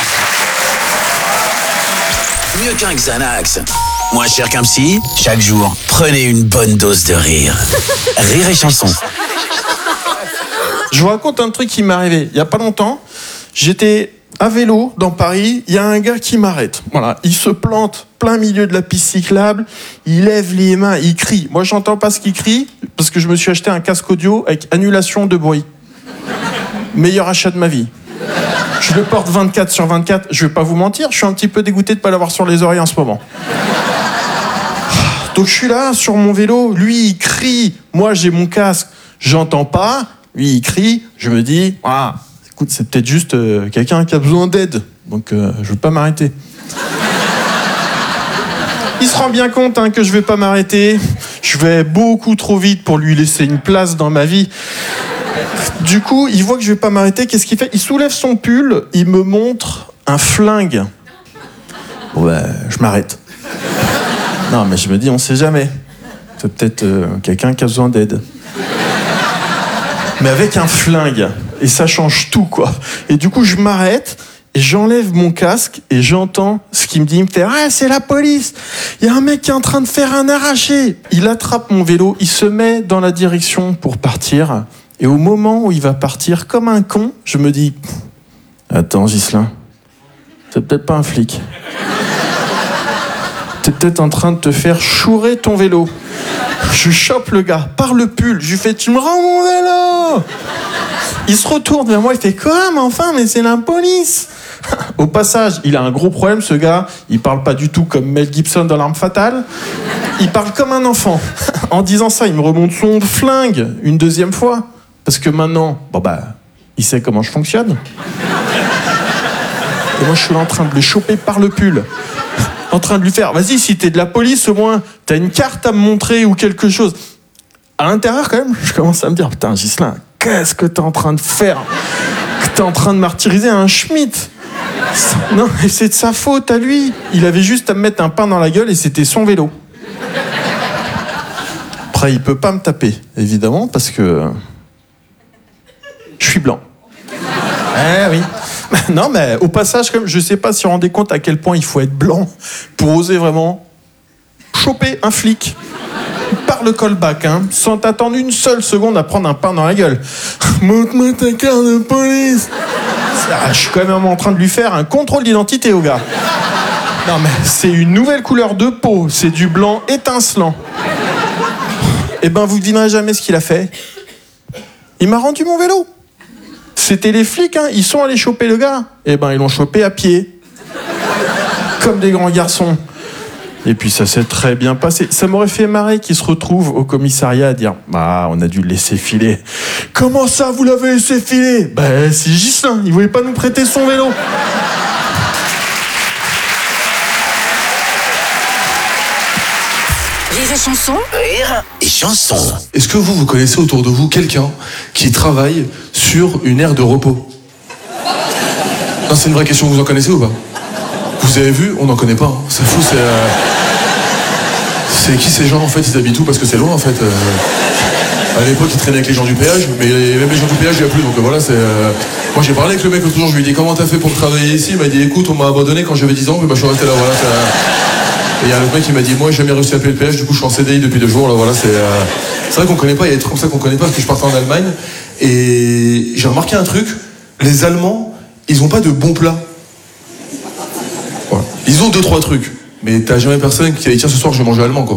Speaker 3: Mieux qu'un Xanax. Moins cher qu'un psy, chaque jour, prenez une bonne dose de rire. Rire et Chanson.
Speaker 14: Je vous raconte un truc qui m'est arrivé il y a pas longtemps. J'étais à vélo dans Paris, il y a un gars qui m'arrête. Voilà, il se plante plein milieu de la piste cyclable, il lève les mains, il crie. Moi, j'entends pas ce qu'il crie parce que je me suis acheté un casque audio avec annulation de bruit. Meilleur achat de ma vie. Je le porte 24/24, je vais pas vous mentir, je suis un petit peu dégoûté de pas l'avoir sur les oreilles en ce moment. Donc je suis là sur mon vélo, lui il crie, moi j'ai mon casque, j'entends pas, lui il crie, je me dis, ah, écoute, c'est peut-être juste quelqu'un qui a besoin d'aide, donc je veux pas m'arrêter. Il se rend bien compte que je vais pas m'arrêter, je vais beaucoup trop vite pour lui laisser une place dans ma vie. Du coup, il voit que je vais pas m'arrêter, qu'est-ce qu'il fait? Il soulève son pull, il me montre un flingue. Bon ben, je m'arrête. Non, mais je me dis, on sait jamais. C'est peut-être quelqu'un qui a besoin d'aide. Mais avec un flingue. Et ça change tout, quoi. Et du coup, je m'arrête et j'enlève mon casque et j'entends ce qu'il me dit. Il me fait, ah, c'est la police. Il y a un mec qui est en train de faire un arraché. Il attrape mon vélo, il se met dans la direction pour partir. Et au moment où il va partir, comme un con, je me dis, attends, Ghislain, c'est peut-être pas un flic. T'es peut-être en train de te faire chourer ton vélo. Je chope le gars par le pull, je lui fais, tu me rends mon vélo? Il se retourne vers moi, il fait, quoi, mais enfin, mais c'est la police. Au passage, il a un gros problème, ce gars. Il parle pas du tout comme Mel Gibson dans L'Arme Fatale. Il parle comme un enfant. En disant ça, il me remonte son flingue une deuxième fois. Parce que maintenant, il sait comment je fonctionne. Et moi, je suis là en train de le choper par le pull. En train de lui faire, vas-y, si t'es de la police, au moins, t'as une carte à me montrer ou quelque chose. À l'intérieur, quand même, je commence à me dire, putain, Ghislain, qu'est-ce que t'es en train de faire? Que t'es en train de martyriser un Schmitt. Non, et c'est de sa faute à lui. Il avait juste à me mettre un pain dans la gueule et c'était son vélo. Après, il peut pas me taper, évidemment, parce que je suis blanc. Eh oui. Non, mais au passage, quand même, je sais pas si vous vous rendez compte à quel point il faut être blanc pour oser vraiment choper un flic par le callback, sans t'attendre une seule seconde à prendre un pain dans la gueule. Montre-moi ta carte de police. Je suis quand même en train de lui faire un contrôle d'identité au gars. Non, mais c'est une nouvelle couleur de peau, c'est du blanc étincelant. Eh ben, vous ne devinerez jamais ce qu'il a fait. Il m'a rendu mon vélo. C'était les flics, ils sont allés choper le gars. Eh ben, ils l'ont chopé à pied. Comme des grands garçons. Et puis ça s'est très bien passé. Ça m'aurait fait marrer qu'il se retrouve au commissariat à dire, bah, on a dû le laisser filer. Comment ça, vous l'avez laissé filer? Bah, c'est Ghislain, il voulait pas nous prêter son vélo.
Speaker 11: Rire et Chanson.
Speaker 3: Rire et Chanson.
Speaker 15: Est-ce que vous connaissez autour de vous quelqu'un qui travaille sur une aire de repos? Non, c'est une vraie question, vous en connaissez ou pas? Vous avez vu? On n'en connaît pas. C'est fou, c'est qui ces gens en fait? Ils habitent où? Parce que c'est loin en fait. À l'époque, ils traînaient avec les gens du péage, mais même les gens du péage, il n'y a plus. Donc voilà, c'est. Moi, j'ai parlé avec le mec l'autre jour, je lui ai dit comment t'as fait pour travailler ici? Il m'a dit écoute, on m'a abandonné quand j'avais 10 ans, mais bah, je suis resté là. Voilà. Et il y a un autre mec qui m'a dit moi, j'ai jamais réussi à payer le péage, du coup, je suis en CDI depuis 2 jours. Là, voilà, c'est vrai qu'on connaît pas. Il y a des trucs comme ça qu'on connaît pas parce que je partais en Allemagne et j'ai remarqué un truc. Les Allemands, ils ont pas de bons plats. Voilà. Ils ont 2-3 trucs, mais t'as jamais personne qui a dit tiens ce soir je vais manger allemand quoi.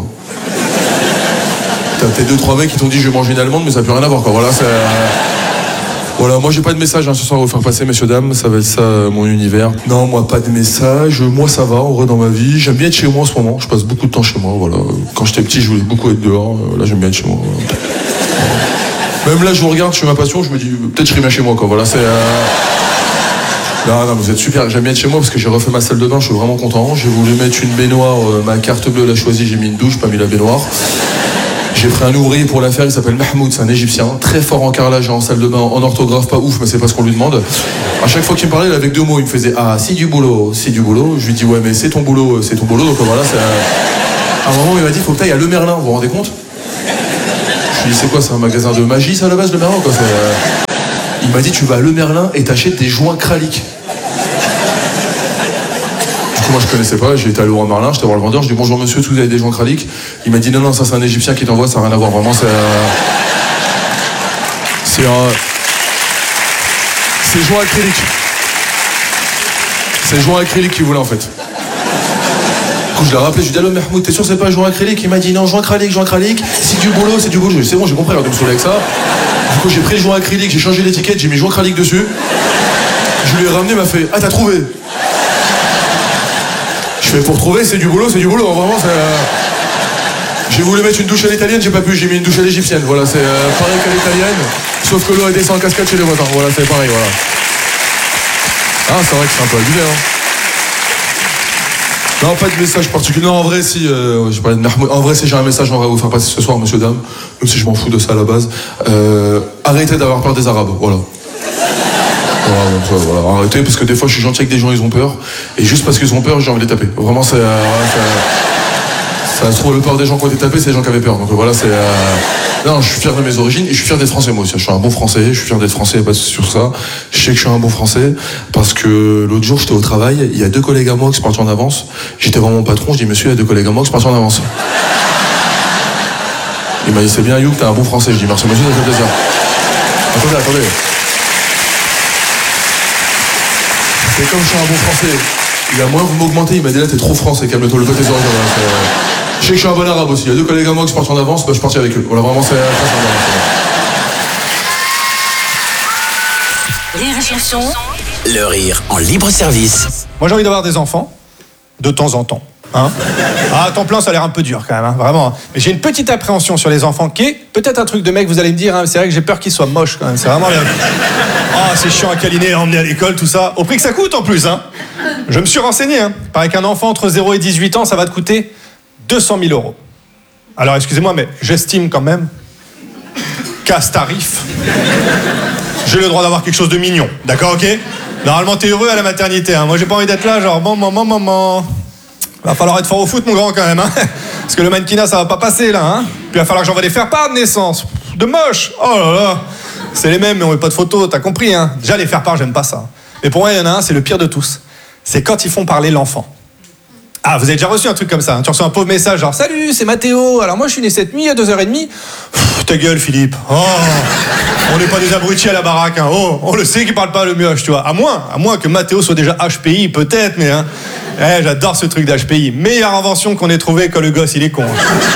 Speaker 15: T'as peut-être 2-3 mecs qui t'ont dit je vais manger une allemande mais ça n'a plus rien à voir quoi. Voilà, voilà, moi j'ai pas de message ce soir à vous faire passer messieurs dames, ça va être ça mon univers. Non, moi pas de message, moi ça va en vrai dans ma vie, j'aime bien être chez moi en ce moment, je passe beaucoup de temps chez moi, voilà. Quand j'étais petit je voulais beaucoup être dehors, là j'aime bien être chez moi. Même là je vous regarde, je fais ma passion, je me dis peut-être je serai bien chez moi quoi, voilà c'est... Non, vous êtes super, j'aime bien être chez moi parce que j'ai refait ma salle de bain, je suis vraiment content. J'ai voulu mettre une baignoire, ma carte bleue l'a choisie, j'ai mis une douche, pas mis la baignoire. J'ai pris un ouvrier pour la faire, il s'appelle Mahmoud, c'est un Égyptien, très fort en carrelage et en salle de bain, en orthographe pas ouf, mais c'est pas ce qu'on lui demande. À chaque fois qu'il me parlait, il avait deux mots, il me faisait « Ah, c'est du boulot, c'est du boulot ». Je lui dis « Ouais, mais c'est ton boulot, donc voilà, c'est... » À un moment, il m'a dit « Faut que t'ailles à Le Merlin, vous vous rendez compte ?» Je lui dis « C'est quoi, c'est un magasin de magie, ça, à la base, Le Merlin, quoi ?» Il m'a dit « Tu vas à Le Merlin et t'achètes des joints kralik. » Moi je connaissais pas, j'ai été à Leroy Merlin, j'étais voir le vendeur, je dis bonjour monsieur, est-ce que vous avez des joints kralik? Il m'a dit non, ça c'est un Égyptien qui t'envoie, ça n'a rien à voir, vraiment c'est joints acryliques. C'est joints acryliques qu'il voulait en fait. Du coup je l'ai rappelé, je lui ai dit allô Mahmoud, t'es sûr c'est pas joint acrylique? Il m'a dit non, joint acrylique, c'est du boulot, c'est du boulot. C'est bon, j'ai compris, alors de me saouler avec ça. Du coup j'ai pris le joint acrylique, j'ai changé l'étiquette, j'ai mis joint acrylique dessus. Je lui ai ramené, il m'a fait ah t'as trouvé? Je fais pour trouver, c'est du boulot, vraiment c'est... J'ai voulu mettre une douche à l'italienne, j'ai pas pu, j'ai mis une douche à l'égyptienne, voilà, c'est pareil qu'à l'italienne, sauf que l'eau elle descend en cascade chez les voisins, voilà, c'est pareil, voilà. Ah, c'est vrai que c'est un peu abusé, hein. Non, pas de message particulier, non, en vrai, si, j'ai parlé de Mahmoud, en vrai, si j'ai un message, j'aimerais vous faire passer ce soir, monsieur, dame, même si je m'en fous de ça à la base, arrêtez d'avoir peur des Arabes, voilà. Voilà, arrêtez, parce que des fois je suis gentil avec des gens, ils ont peur, et juste parce qu'ils ont peur, j'ai envie de les taper. Vraiment, ça se trouve, le peur des gens qui ont été tapés, c'est les gens qui avaient peur. Donc voilà, c'est. Non, je suis fier de mes origines, et je suis fier d'être français, moi aussi. Je suis un bon français, je suis fier d'être français, pas sur ça. Je sais que je suis un bon français, parce que l'autre jour, j'étais au travail, il y a 2 collègues à moi qui sont partis en avance. J'étais voir mon patron, je dis, monsieur, il y a 2 collègues à moi qui sont partis en avance. Il m'a dit, c'est bien, Youk, t'es un bon français. Je dis, merci, monsieur, ça fait plaisir. Attendez. C'est comme je suis un bon français. Il a moins, vous m'augmentez, il m'a dit là, t'es trop français, calme-toi, le côté oreilles. Je sais que je suis un bon arabe aussi. Il y a 2 collègues à moi qui sont partis en avance, bah, je suis parti avec eux. Voilà, vraiment, c'est très sympa.
Speaker 11: Rire et chanson.
Speaker 3: Le rire en libre service.
Speaker 16: Moi, j'ai envie d'avoir des enfants, de temps en temps. Hein à temps plein, ça a l'air un peu dur quand même, hein, vraiment. Mais j'ai une petite appréhension sur les enfants qui est peut-être un truc de mec, vous allez me dire, hein, c'est vrai que j'ai peur qu'ils soient moches quand même. C'est vraiment... Ah, c'est chiant à câliner, à emmener à l'école, tout ça. Au prix que ça coûte en plus, hein. Je me suis renseigné, hein. Pareil qu'un enfant entre 0 et 18 ans, ça va te coûter 200 000 €. Alors, excusez-moi, mais j'estime quand même qu'à ce tarif, j'ai le droit d'avoir quelque chose de mignon. D'accord, ok? Normalement, t'es heureux à la maternité, hein. Moi, j'ai pas envie d'être là, genre, maman. Va falloir être fort au foot, mon grand, quand même, hein. Parce que le mannequinat, ça va pas passer, là, hein. Puis il va falloir que j'envoie des faire-part de naissance. De moche. Oh là là. C'est les mêmes, mais on met pas de photos, t'as compris, hein. Déjà, les faire-part, j'aime pas ça. Mais pour moi, il y en a un, c'est le pire de tous. C'est quand ils font parler l'enfant. Ah, vous avez déjà reçu un truc comme ça, hein. Tu reçois un pauvre message, genre, salut, c'est Mathéo. Alors moi, je suis né cette nuit à 2h30. Ta gueule, Philippe. Oh, on n'est pas des abrutis à la baraque, hein. Oh, on le sait qu'il parle pas le mioche, tu vois. À moins que Mathéo soit déjà HPI, peut-être, mais hein. J'adore ce truc d'HPI. Meilleure invention qu'on ait trouvé quand le gosse, il est con.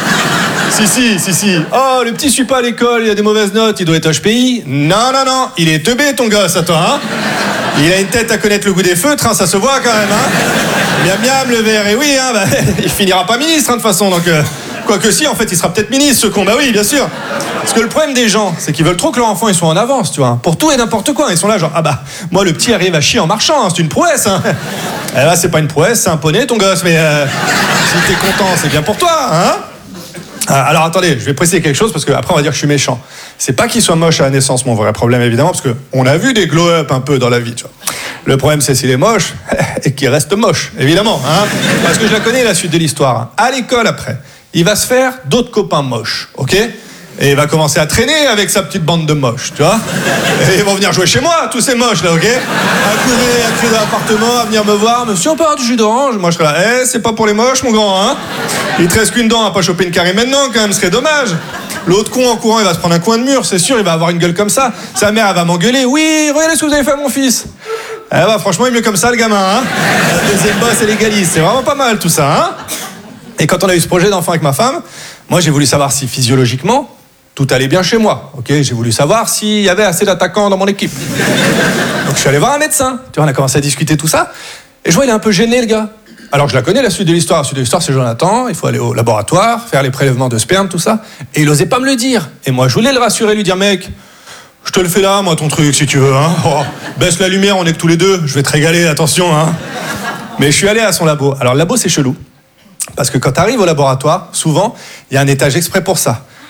Speaker 16: Si. Oh, le petit suit pas à l'école, il a des mauvaises notes, il doit être HPI. Non, il est teubé, ton gosse, à toi, hein. Il a une tête à connaître le goût des feutres, hein, ça se voit quand même, hein. Miam, le verre, et oui, hein, bah, il finira pas ministre, hein, de toute façon, donc... Quoique si, en fait, il sera peut-être ministre, ce con, bah oui, bien sûr. Parce que le problème des gens, c'est qu'ils veulent trop que leur enfant, ils soient en avance, tu vois. Pour tout et n'importe quoi, ils sont là, genre, ah bah, moi, le petit arrive à chier en marchant, hein, c'est une prouesse, hein. Et là, c'est pas une prouesse, c'est un poney, ton gosse, mais si t'es content, c'est bien pour toi, hein. Alors attendez, je vais préciser quelque chose parce que après on va dire que je suis méchant. C'est pas qu'il soit moche à la naissance mon vrai problème évidemment parce que on a vu des glow-up un peu dans la vie, tu vois. Le problème c'est s'il est moche et qu'il reste moche, évidemment, hein. Parce que je la connais la suite de l'histoire. Hein. À l'école après, il va se faire d'autres copains moches, ok ? Et il va commencer à traîner avec sa petite bande de moches, tu vois. Et ils vont venir jouer chez moi, tous ces moches là, ok ? À courir, à crier dans l'appartement, à venir me voir. Monsieur, on peut avoir du jus d'orange ? Moi je serais là, c'est pas pour les moches, mon grand, hein ? Il te reste qu'une dent à pas choper une carie maintenant, quand même, ce serait dommage. L'autre con en courant, il va se prendre un coin de mur, c'est sûr, il va avoir une gueule comme ça. Sa mère, elle va m'engueuler. Oui, regardez ce que vous avez fait à mon fils. Eh bah, franchement, il est mieux comme ça, le gamin, hein ? La deuxième bosse et légaliste, c'est vraiment pas mal tout ça, hein ? Et quand on a eu ce projet d'enfant avec ma femme, moi j'ai voulu savoir si physiologiquement, tout allait bien chez moi, ok ? J'ai voulu savoir s'il y avait assez d'attaquants dans mon équipe. Donc je suis allé voir un médecin. Tu vois, on a commencé à discuter tout ça. Et je vois, il est un peu gêné, le gars. Alors je la connais, la suite de l'histoire. La suite de l'histoire, c'est Jonathan. Il faut aller au laboratoire, faire les prélèvements de sperme, tout ça. Et il osait pas me le dire. Et moi, je voulais le rassurer, lui dire, mec, je te le fais là, moi, ton truc, si tu veux, hein. Oh, baisse la lumière, on est que tous les deux. Je vais te régaler, attention, hein. Mais je suis allé à son labo. Alors le labo, c'est chelou. Parce que quand tu arrives au laboratoire, souvent, il y a un étage exprès pour ça.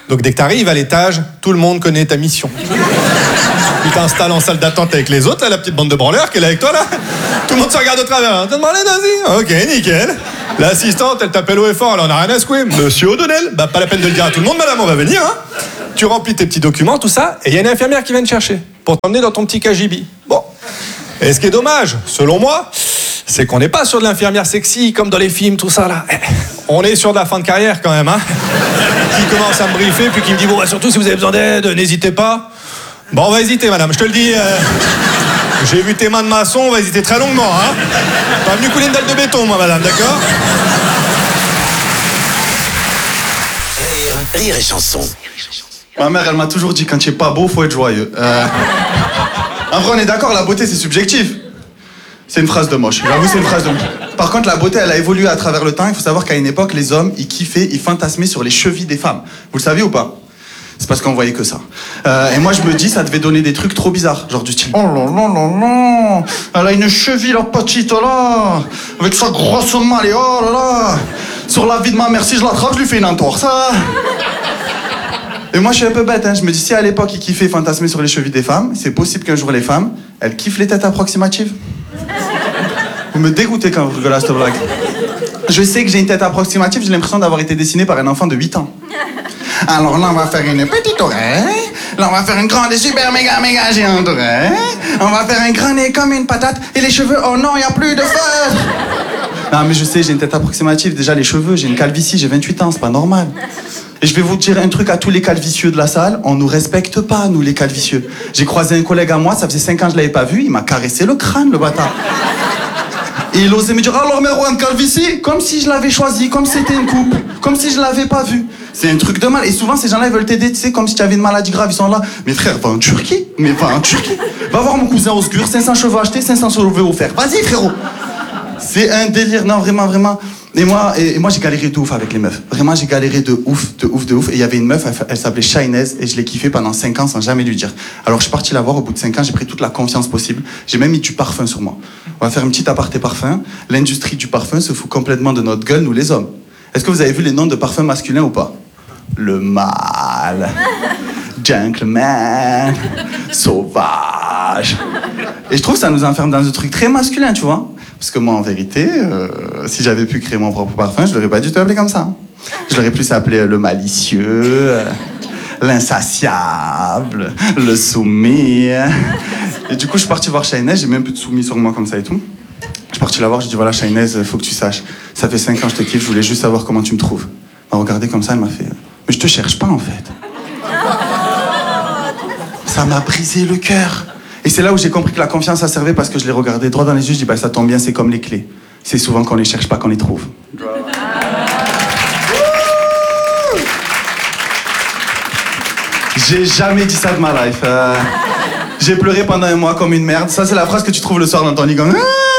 Speaker 16: Donc dès que t'arrives à l'étage, tout le monde connaît ta mission. Tu t'installes en salle d'attente avec les autres, là, la petite bande de branleurs qui est là avec toi, là. Tout le monde se regarde au travers. Hein. T'as demandé vas-y. Ok, nickel. L'assistante, elle t'appelle haut et fort, elle en a rien à secouer. Monsieur O'Donnell, bah pas la peine de le dire à tout le monde, madame, on va venir. Hein. Tu remplis tes petits documents, tout ça, et il y a une infirmière qui vient te chercher pour t'emmener dans ton petit KGB. Bon. Et ce qui est dommage, selon moi, c'est qu'on n'est pas sur de l'infirmière sexy comme dans les films, tout ça là. On est sur de la fin de carrière quand même, hein. Qui commence à me briefer, puis qui me dit bon bah surtout si vous avez besoin d'aide, n'hésitez pas. Bon, on va hésiter, madame, je te le dis. J'ai vu tes mains de maçon, on va hésiter très longuement, hein. Pas venu couler une dalle de béton, moi, madame, d'accord?
Speaker 3: Rire et chanson.
Speaker 17: Ma mère, elle m'a toujours dit quand tu es pas beau, faut être joyeux. En vrai, on est d'accord, la beauté, c'est subjectif. C'est une phrase de moche. J'avoue, c'est une phrase de moche. Par contre, la beauté, elle a évolué à travers le temps. Il faut savoir qu'à une époque, les hommes, ils kiffaient, ils fantasmaient sur les chevilles des femmes. Vous le saviez ou pas? C'est parce qu'on voyait que ça. Et moi, je me dis, ça devait donner des trucs trop bizarres. Genre du style, oh là là là là, elle a une cheville, la petite, là, avec sa grosse malle, et oh là là. Sur la vie de ma mère, si je l'attrape, je lui fais une entorse. Et moi, je suis un peu bête, hein. Je me dis, si à l'époque, ils kiffaient fantasmer sur les chevilles des femmes, c'est possible qu'un jour, les femmes, elles kiffent les têtes approximatives. Vous me dégoûtez quand vous rigolez à cette blague. Je sais que j'ai une tête approximative, j'ai l'impression d'avoir été dessiné par un enfant de 8 ans. Alors là, on va faire une petite oreille. Là, on va faire une grande et super méga géante oreille. On va faire un grand nez comme une patate. Et les cheveux, oh non, il n'y a plus de feu. Non, mais je sais, j'ai une tête approximative. Déjà, les cheveux, j'ai une calvitie, j'ai 28 ans, c'est pas normal. Et je vais vous dire un truc à tous les calvicieux de la salle. On nous respecte pas, nous, les calvicieux. J'ai croisé un collègue à moi, ça faisait 5 ans que je l'avais pas vu. Il m'a caressé le crâne, le bâtard. Et il osait me dire, alors Merwan Calvici, comme si je l'avais choisi, comme si c'était une coupe, comme si je l'avais pas vu. C'est un truc de mal. Et souvent, ces gens-là, ils veulent t'aider, tu sais, comme si tu avais une maladie grave. Ils sont là, mais frère, va en Turquie. Mais va en Turquie. Va voir mon cousin Osgur, 500 cheveux achetés, 500 cheveux offerts. Vas-y, frérot. C'est un délire, non, vraiment, vraiment. Et moi, j'ai galéré de ouf avec les meufs. Vraiment, j'ai galéré de ouf. Et il y avait une meuf, elle s'appelait Shainez, et je l'ai kiffée pendant 5 ans sans jamais lui dire. Alors, je suis parti la voir au bout de 5 ans, j'ai pris toute la confiance possible. J'ai même mis du parfum sur moi. On va faire une petite aparté parfum. L'industrie du parfum se fout complètement de notre gueule, nous les hommes. Est-ce que vous avez vu les noms de parfums masculins ou pas? Le mâle, gentleman, sauvage. Et je trouve que ça nous enferme dans un truc très masculin, tu vois. Parce que moi, en vérité, si j'avais pu créer mon propre parfum, je l'aurais pas du tout appelé comme ça. Je l'aurais plus appelé le malicieux, l'insatiable, le soumis. Et du coup, je suis parti voir Shainez, j'ai même plus de soumis sur moi comme ça et tout. Je suis parti la voir, je dis voilà Shainez, faut que tu saches, ça fait 5 ans que je te kiffe, je voulais juste savoir comment tu me trouves. Elle m'a regardé comme ça, elle m'a fait mais je te cherche pas en fait. Ça m'a brisé le cœur. Et c'est là où j'ai compris que la confiance, ça servait parce que je l'ai regardé droit dans les yeux, je dis bah ça tombe bien, c'est comme les clés. C'est souvent qu'on les cherche pas qu'on les trouve. J'ai jamais dit ça de ma life. J'ai pleuré pendant un mois comme une merde. Ça, c'est la phrase que tu trouves le soir dans ton lit comme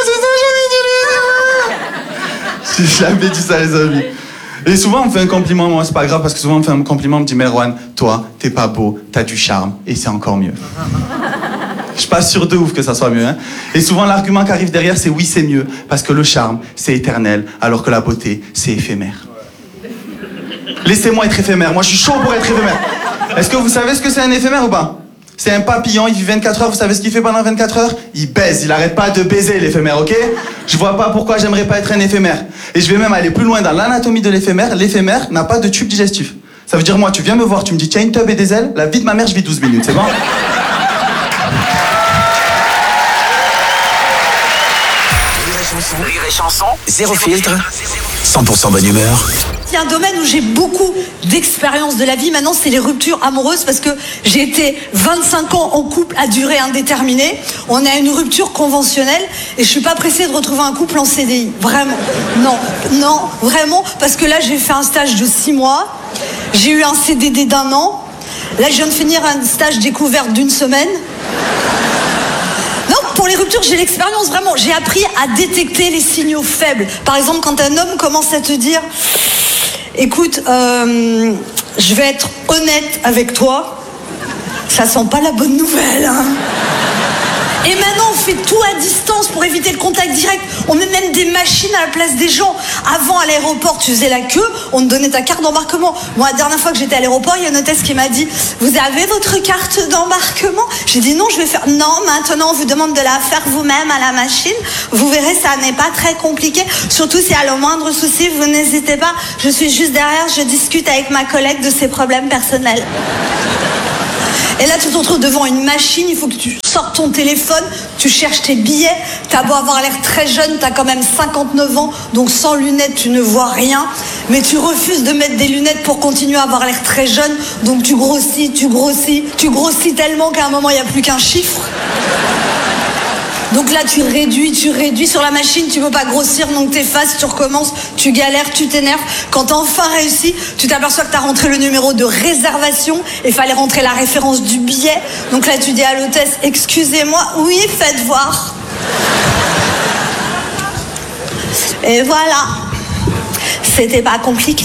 Speaker 17: j'ai jamais dit ça, les amis. Et souvent, on me fait un compliment, moi, c'est pas grave, parce que souvent, on me fait un compliment, on me dit Merwan, toi, t'es pas beau, t'as du charme, et c'est encore mieux. Je suis pas sûr de ouf que ça soit mieux, hein. Et souvent, l'argument qui arrive derrière, c'est oui, c'est mieux, parce que le charme, c'est éternel, alors que la beauté, c'est éphémère. Laissez-moi être éphémère, moi, je suis chaud pour être éphémère. Est-ce que vous savez ce que c'est un éphémère ou pas? C'est un papillon, il vit 24 heures, vous savez ce qu'il fait pendant 24 heures? Il baise, il arrête pas de baiser l'éphémère, ok? Je vois pas pourquoi j'aimerais pas être un éphémère. Et je vais même aller plus loin dans l'anatomie de l'éphémère n'a pas de tube digestif. Ça veut dire moi, tu viens me voir, tu me dis tiens une teub et des ailes, la vie de ma mère, je vis 12 minutes, c'est bon?
Speaker 3: Rire et chanson, zéro filtre, 100% bonne humeur.
Speaker 18: Il y a un domaine où j'ai beaucoup d'expérience de la vie, maintenant c'est les ruptures amoureuses parce que j'ai été 25 ans en couple à durée indéterminée. On a une rupture conventionnelle et je suis pas pressée de retrouver un couple en CDI. Vraiment. Non, vraiment. Parce que là j'ai fait un stage de 6 mois, j'ai eu un CDD d'1 an, là je viens de finir un stage découverte d'1 semaine. Non, pour les ruptures, j'ai l'expérience, vraiment. J'ai appris à détecter les signaux faibles. Par exemple, quand un homme commence à te dire « Écoute, je vais être honnête avec toi », ça sent pas la bonne nouvelle, hein. Et maintenant, on fait tout à distance pour éviter le contact direct. On met même des machines à la place des gens. Avant, à l'aéroport, tu faisais la queue, on te donnait ta carte d'embarquement. Moi, la dernière fois que j'étais à l'aéroport, il y a une hôtesse qui m'a dit « Vous avez votre carte d'embarquement ?» J'ai dit « Non, je vais faire... » « Non, maintenant, on vous demande de la faire vous-même à la machine. Vous verrez, ça n'est pas très compliqué. Surtout s'il y a le moindre souci, vous n'hésitez pas. Je suis juste derrière, je discute avec ma collègue de ses problèmes personnels. » Et là, tu te retrouves devant une machine, il faut que tu sortes ton téléphone, tu cherches tes billets, t'as beau avoir l'air très jeune, t'as quand même 59 ans, donc sans lunettes, tu ne vois rien. Mais tu refuses de mettre des lunettes pour continuer à avoir l'air très jeune, donc tu grossis tellement qu'à un moment, il n'y a plus qu'un chiffre. Donc là, tu réduis sur la machine, tu peux pas grossir, donc t'effaces, tu recommences, tu galères, tu t'énerves. Quand t'as enfin réussi, tu t'aperçois que t'as rentré le numéro de réservation et fallait rentrer la référence du billet. Donc là, tu dis à l'hôtesse, excusez-moi, oui, faites voir. Et voilà. C'était pas compliqué.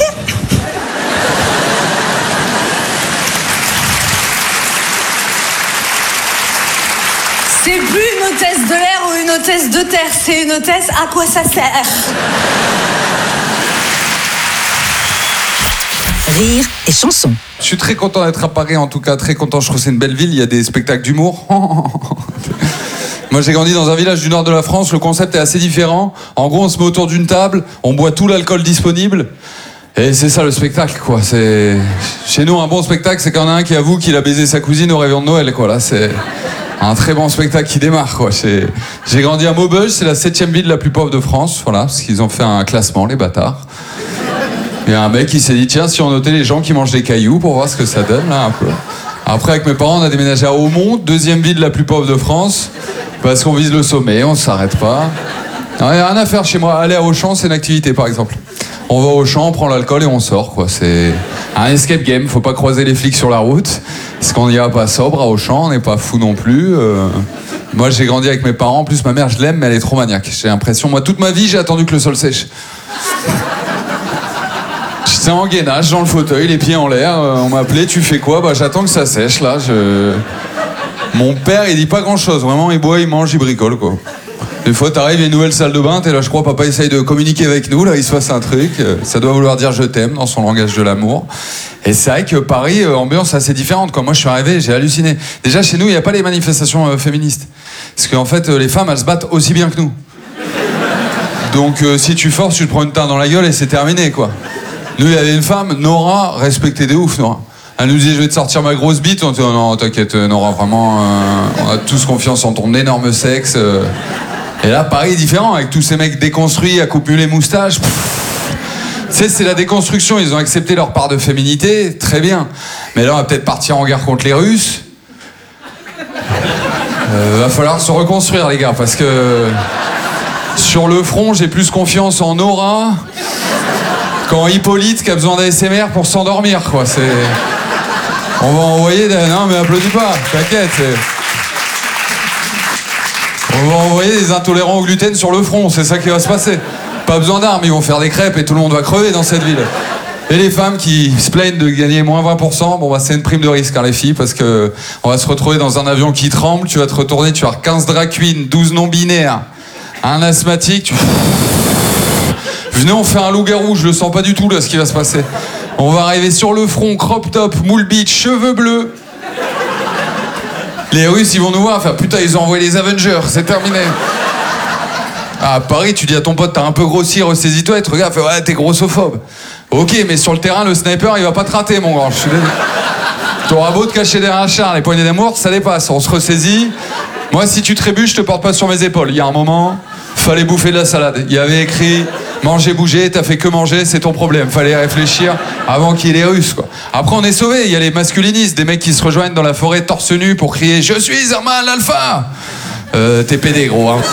Speaker 18: C'est plus une hôtesse de l'air ou une hôtesse de terre, c'est une hôtesse à quoi ça sert.
Speaker 11: Rire et chanson.
Speaker 19: Je suis très content d'être à Paris, en tout cas très content, je trouve que c'est une belle ville, il y a des spectacles d'humour. Moi j'ai grandi dans un village du nord de la France, le concept est assez différent. En gros on se met autour d'une table, on boit tout l'alcool disponible. Et c'est ça le spectacle, quoi. C'est... Chez nous, un bon spectacle, c'est quand on a un qui avoue qu'il a baisé sa cousine au réveillon de Noël, quoi. Là, c'est un très bon spectacle qui démarre, quoi. J'ai grandi à Maubeuge, c'est la 7e ville la plus pauvre de France, voilà, parce qu'ils ont fait un classement, les bâtards. Il y a un mec qui s'est dit, tiens, si on notait les gens qui mangent des cailloux pour voir ce que ça donne, là, un peu. Après, avec mes parents, on a déménagé à Aumont, 2e ville la plus pauvre de France, parce qu'on vise le sommet, on s'arrête pas. Il n'y a rien à faire chez moi. Aller à Auchan, c'est une activité, par exemple. On va au champ, on prend l'alcool et on sort, quoi. C'est un escape game, faut pas croiser les flics sur la route. Parce qu'on n'y va pas sobre à Auchan, on n'est pas fou non plus. Moi j'ai grandi avec mes parents, en plus ma mère je l'aime mais elle est trop maniaque. J'ai l'impression, moi toute ma vie j'ai attendu que le sol sèche. J'étais en gainage dans le fauteuil, les pieds en l'air, on m'appelait, tu fais quoi? Bah j'attends que ça sèche là. Mon père il dit pas grand chose, vraiment il boit, il mange, il bricole, quoi. Des fois, t'arrives, il y a une nouvelle salle de bain, t'es là, je crois, papa essaye de communiquer avec nous, là, il se passe un truc, ça doit vouloir dire je t'aime dans son langage de l'amour. Et c'est vrai que Paris, ambiance assez différente, quoi. Moi, je suis arrivé, j'ai halluciné. Déjà, chez nous, il n'y a pas les manifestations féministes. Parce qu'en fait, les femmes, elles se battent aussi bien que nous. Donc, si tu forces, tu te prends une tarte dans la gueule et c'est terminé, quoi. Nous, il y avait une femme, Nora, respectée de ouf, Nora. Elle nous disait, je vais te sortir ma grosse bite. On dit, oh, non, t'inquiète, Nora, vraiment, on a tous confiance en ton énorme sexe. Et là, Paris est différent, avec tous ces mecs déconstruits, à couper les moustaches. Tu sais, c'est la déconstruction, ils ont accepté leur part de féminité, très bien. Mais là, on va peut-être partir en guerre contre les Russes. Va falloir se reconstruire, les gars, parce que sur le front, j'ai plus confiance en Nora qu'en Hippolyte qui a besoin d'ASMR pour s'endormir, quoi. On va envoyer des... Non, mais applaudis pas, t'inquiète. On va envoyer des intolérants au gluten sur le front, c'est ça qui va se passer. Pas besoin d'armes, ils vont faire des crêpes et tout le monde va crever dans cette ville. Et les femmes qui se plaignent de gagner moins 20%, bon bah c'est une prime de risque, hein, les filles, parce que on va se retrouver dans un avion qui tremble, tu vas te retourner, tu vas avoir 15 drag queens, 12 non-binaires, un asthmatique, Venez, on fait un loup-garou, je le sens pas du tout là ce qui va se passer. On va arriver sur le front, crop top, moule beach, cheveux bleus. Les Russes, ils vont nous voir, enfin putain, ils ont envoyé les Avengers, c'est terminé. À Paris, tu dis à ton pote, t'as un peu grossi, ressaisis-toi, et tu regardes, fait ouais, t'es grossophobe. Ok, mais sur le terrain, le sniper, il va pas te rater, mon grand. Je suis désolé. T'auras beau te cacher derrière un char, les poignées d'amour, ça dépasse, on se ressaisit. Moi, si tu trébuches, je te porte pas sur mes épaules. Il y a un moment, fallait bouffer de la salade. Il y avait écrit manger, bouger, t'as fait que manger, c'est ton problème. Fallait réfléchir avant qu'il y ait les Russes, quoi. Après, on est sauvés. Il y a les masculinistes, des mecs qui se rejoignent dans la forêt torse nu pour crier je suis un mâle alpha. T'es pédé, gros, hein.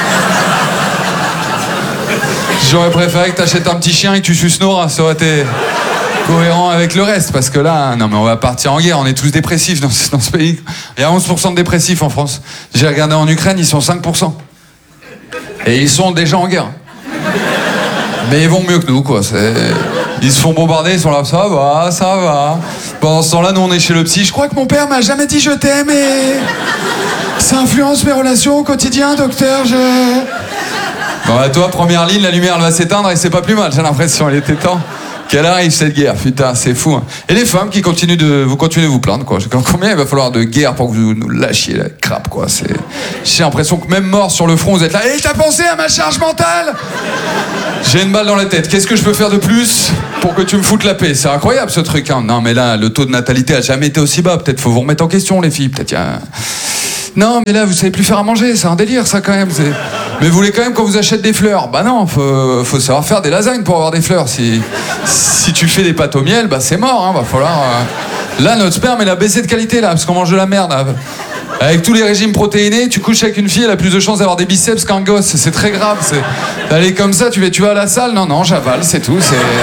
Speaker 19: J'aurais préféré que t'achètes un petit chien et que tu suces Nora, ça aurait été cohérent avec le reste, parce que là, non mais on va partir en guerre, on est tous dépressifs dans ce pays. Il y a 11% de dépressifs en France. J'ai regardé en Ukraine, ils sont 5%. Et ils sont déjà en guerre. Mais ils vont mieux que nous, quoi. Ils se font bombarder, ils sont là, ça va, ça va. Pendant ce temps-là, nous on est chez le psy, je crois que mon père m'a jamais dit je t'aime et...
Speaker 15: Ça influence mes relations au quotidien, docteur,
Speaker 19: Bon, à toi, première ligne, la lumière elle va s'éteindre et c'est pas plus mal, j'ai l'impression, il était temps qu'elle arrive cette guerre, putain, c'est fou. Hein. Et les femmes qui continuent de vous plaindre, quoi. Combien il va falloir de guerre pour que vous nous lâchiez la crape, quoi. J'ai l'impression que même mort sur le front, vous êtes là. Et t'as pensé à ma charge mentale? J'ai une balle dans la tête. Qu'est-ce que je peux faire de plus pour que tu me foutes la paix? C'est incroyable ce truc, hein. Non, mais là, le taux de natalité a jamais été aussi bas. Peut-être faut vous remettre en question, les filles. Peut-être Non, mais là, vous savez plus faire à manger, c'est un délire, ça, quand même. Mais vous voulez quand même qu'on vous achète des fleurs? Bah non, faut savoir faire des lasagnes pour avoir des fleurs. Si tu fais des pâtes au miel, bah c'est mort, hein, va falloir... Là, notre sperme, il a baissé de qualité, là, parce qu'on mange de la merde, là. Avec tous les régimes protéinés, tu couches avec une fille, elle a plus de chances d'avoir des biceps qu'un gosse. C'est très grave, D'aller comme ça, tu vas à la salle? Non, j'avale, c'est tout,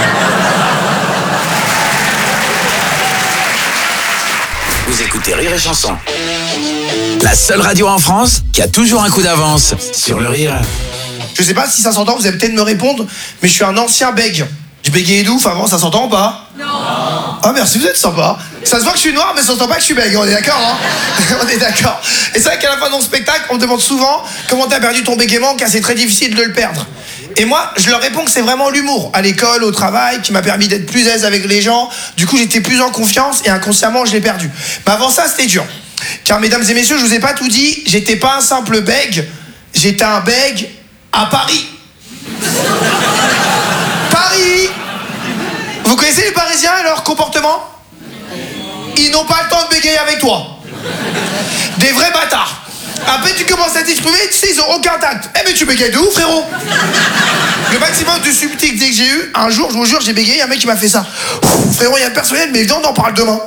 Speaker 3: Vous écoutez Rire et Chanson. La seule radio en France qui a toujours un coup d'avance sur le rire.
Speaker 20: Je sais pas si ça s'entend, vous allez peut-être me répondre, mais je suis un ancien bègue. Je bégayais d'ouf avant, ça s'entend ou pas? Non. Ah merci, vous êtes sympa. Ça se voit que je suis noir, mais ça s'entend pas que je suis bègue, on est d'accord, hein? On est d'accord. Et c'est vrai qu'à la fin de mon spectacle, on me demande souvent comment t'as perdu ton bégaiement, car c'est très difficile de le perdre. Et moi, je leur réponds que c'est vraiment l'humour, à l'école, au travail, qui m'a permis d'être plus à l'aise avec les gens. Du coup, j'étais plus en confiance et inconsciemment, je l'ai perdu. Mais avant ça, c'était dur. Car mesdames et messieurs, je vous ai pas tout dit, j'étais pas un simple bègue, j'étais un bègue à Paris. Paris! Vous connaissez les Parisiens et leur comportement? Ils n'ont pas le temps de bégayer avec toi. Des vrais bâtards. Après tu commences à t'exprimer, tu sais, ils ont aucun tact. Eh mais tu bégayes de ouf, frérot. Le maximum de subtilité que j'ai eu, un jour, je vous jure, j'ai bégayé, un mec qui m'a fait ça. Frérot, il y a le personnel, mais viens, on en parle demain.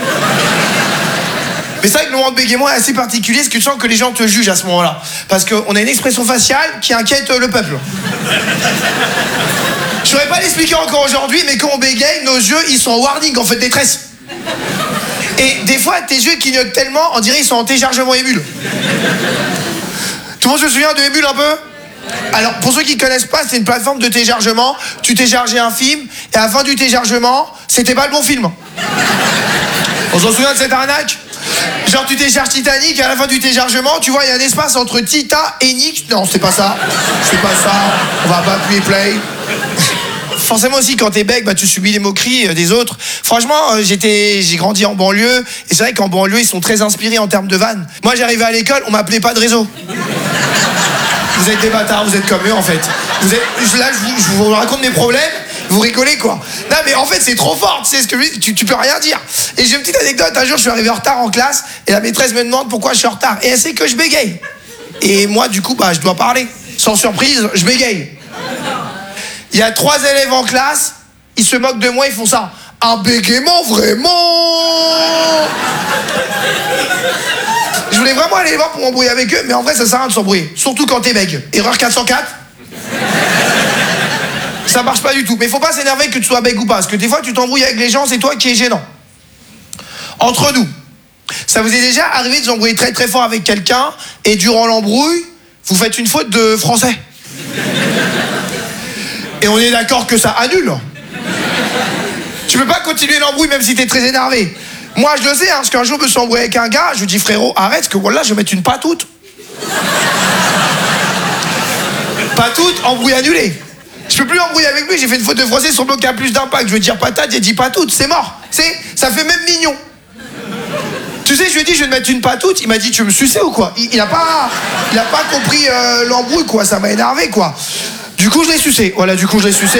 Speaker 20: Mais c'est vrai que le moment de bégaiement est assez particulier, parce que tu sens que les gens te jugent à ce moment-là. Parce qu'on a une expression faciale qui inquiète le peuple. Je saurais pas l'expliquer encore aujourd'hui, mais quand on bégaye, nos yeux, ils sont en warning, en fait, détresse. Et des fois, tes yeux clignotent tellement, on dirait ils sont en téléchargement Emule. Tout le monde se souvient de Emule un peu? Alors, pour ceux qui ne connaissent pas, c'est une plateforme de téléchargement. Tu téléchargeais un film, et à la fin du téléchargement, c'était pas le bon film. On s'en souvient de cette arnaque? Genre, tu télécharges Titanic, et à la fin du téléchargement, tu vois, il y a un espace entre Tita et Nick. Non, c'est pas ça. C'est pas ça. On va pas appuyer play. Forcément aussi, quand t'es bec, bah, tu subis les moqueries des autres. Franchement, j'ai grandi en banlieue, et c'est vrai qu'en banlieue, ils sont très inspirés en termes de vannes. Moi, j'arrivais à l'école, on m'appelait pas de réseau. Vous êtes des bâtards, vous êtes comme eux, en fait. Là, je vous raconte mes problèmes, vous rigolez, quoi. Non, mais en fait, c'est trop fort, tu sais ce que je dis, tu peux rien dire. Et j'ai une petite anecdote, un jour, je suis arrivé en retard en classe, et la maîtresse me demande pourquoi je suis en retard. Et elle sait que je bégaye. Et moi, du coup, bah, je dois parler. Sans surprise, je bégaye. Il y a 3 élèves en classe, ils se moquent de moi, ils font ça. Un bégaiement, vraiment. Je voulais vraiment aller les voir pour m'embrouiller avec eux, mais en vrai, ça sert à rien de s'embrouiller. Surtout quand t'es bègue. Erreur 404. Ça marche pas du tout. Mais faut pas s'énerver que tu sois bègue ou pas, parce que des fois, tu t'embrouilles avec les gens, c'est toi qui es gênant. Entre nous, ça vous est déjà arrivé de vous embrouiller très très fort avec quelqu'un, et durant l'embrouille, vous faites une faute de français? Et on est d'accord que ça annule. Tu peux pas continuer l'embrouille même si t'es très énervé. Moi je le sais, hein, parce qu'un jour je me suis embrouillé avec un gars, je lui dis frérot arrête, parce que voilà je vais mettre une patoute. Patoute, embrouille annulé. Je peux plus embrouiller avec lui, j'ai fait une faute de français sur le mot qui a plus d'impact. Je veux dire patate, j'ai dit patoute, c'est mort. Ça fait même mignon. Tu sais, je lui ai dit je vais te mettre une patoute, il m'a dit tu veux me sucer ou quoi? Il a pas compris l'embrouille quoi, ça m'a énervé quoi. Du coup, je l'ai sucé. Voilà, du coup, je l'ai sucé.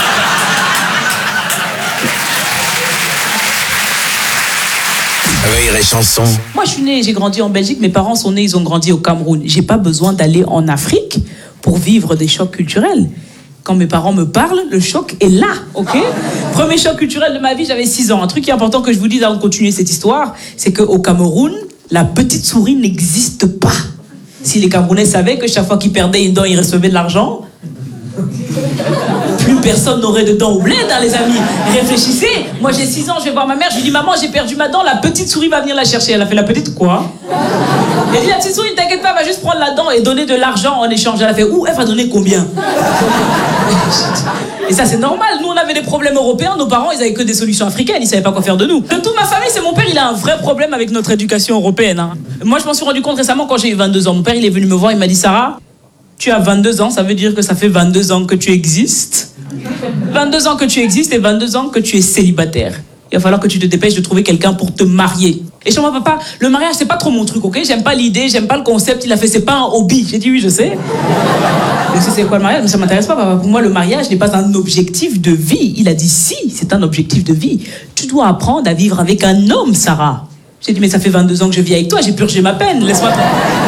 Speaker 3: Rire et Chanson.
Speaker 21: Moi, je suis née, j'ai grandi en Belgique. Mes parents sont nés, ils ont grandi au Cameroun. J'ai pas besoin d'aller en Afrique pour vivre des chocs culturels. Quand mes parents me parlent, le choc est là, ok? Premier choc culturel de ma vie, j'avais 6 ans. Un truc qui est important que je vous dise avant de continuer cette histoire, c'est qu'au Cameroun, la petite souris n'existe pas. Si les Camerounais savaient que chaque fois qu'ils perdaient une dent, ils recevaient de l'argent, plus personne n'aurait de dents au bled, hein, les amis. Réfléchissez. Moi, j'ai 6 ans, je vais voir ma mère, je lui dis maman, j'ai perdu ma dent, la petite souris va venir la chercher. Elle a fait la petite quoi? Elle dit la petite souris, ne t'inquiète pas, elle va juste prendre la dent et donner de l'argent en échange. Elle a fait où? Elle va donner combien? Et ça, c'est normal. Nous, on avait les problèmes européens, nos parents, ils avaient que des solutions africaines, ils savaient pas quoi faire de nous. De toute ma famille, c'est mon père, il a un vrai problème avec notre éducation européenne. Hein. Moi, je m'en suis rendu compte récemment quand j'ai eu 22 ans. Mon père, il est venu me voir, il m'a dit, Sarah, tu as 22 ans, ça veut dire que ça fait 22 ans que tu existes. 22 ans que tu existes et 22 ans que tu es célibataire. Il va falloir que tu te dépêches de trouver quelqu'un pour te marier. Et chez moi, papa, le mariage, c'est pas trop mon truc, ok? J'aime pas l'idée, j'aime pas le concept. Il a fait, c'est pas un hobby. J'ai dit, oui, je sais. Je sais c'est quoi le mariage, mais ça m'intéresse pas, papa. Pour moi, le mariage n'est pas un objectif de vie. Il a dit, si, c'est un objectif de vie. Tu dois apprendre à vivre avec un homme, Sarah. J'ai dit, mais ça fait 22 ans que je vis avec toi, j'ai purgé ma peine, laisse-moi.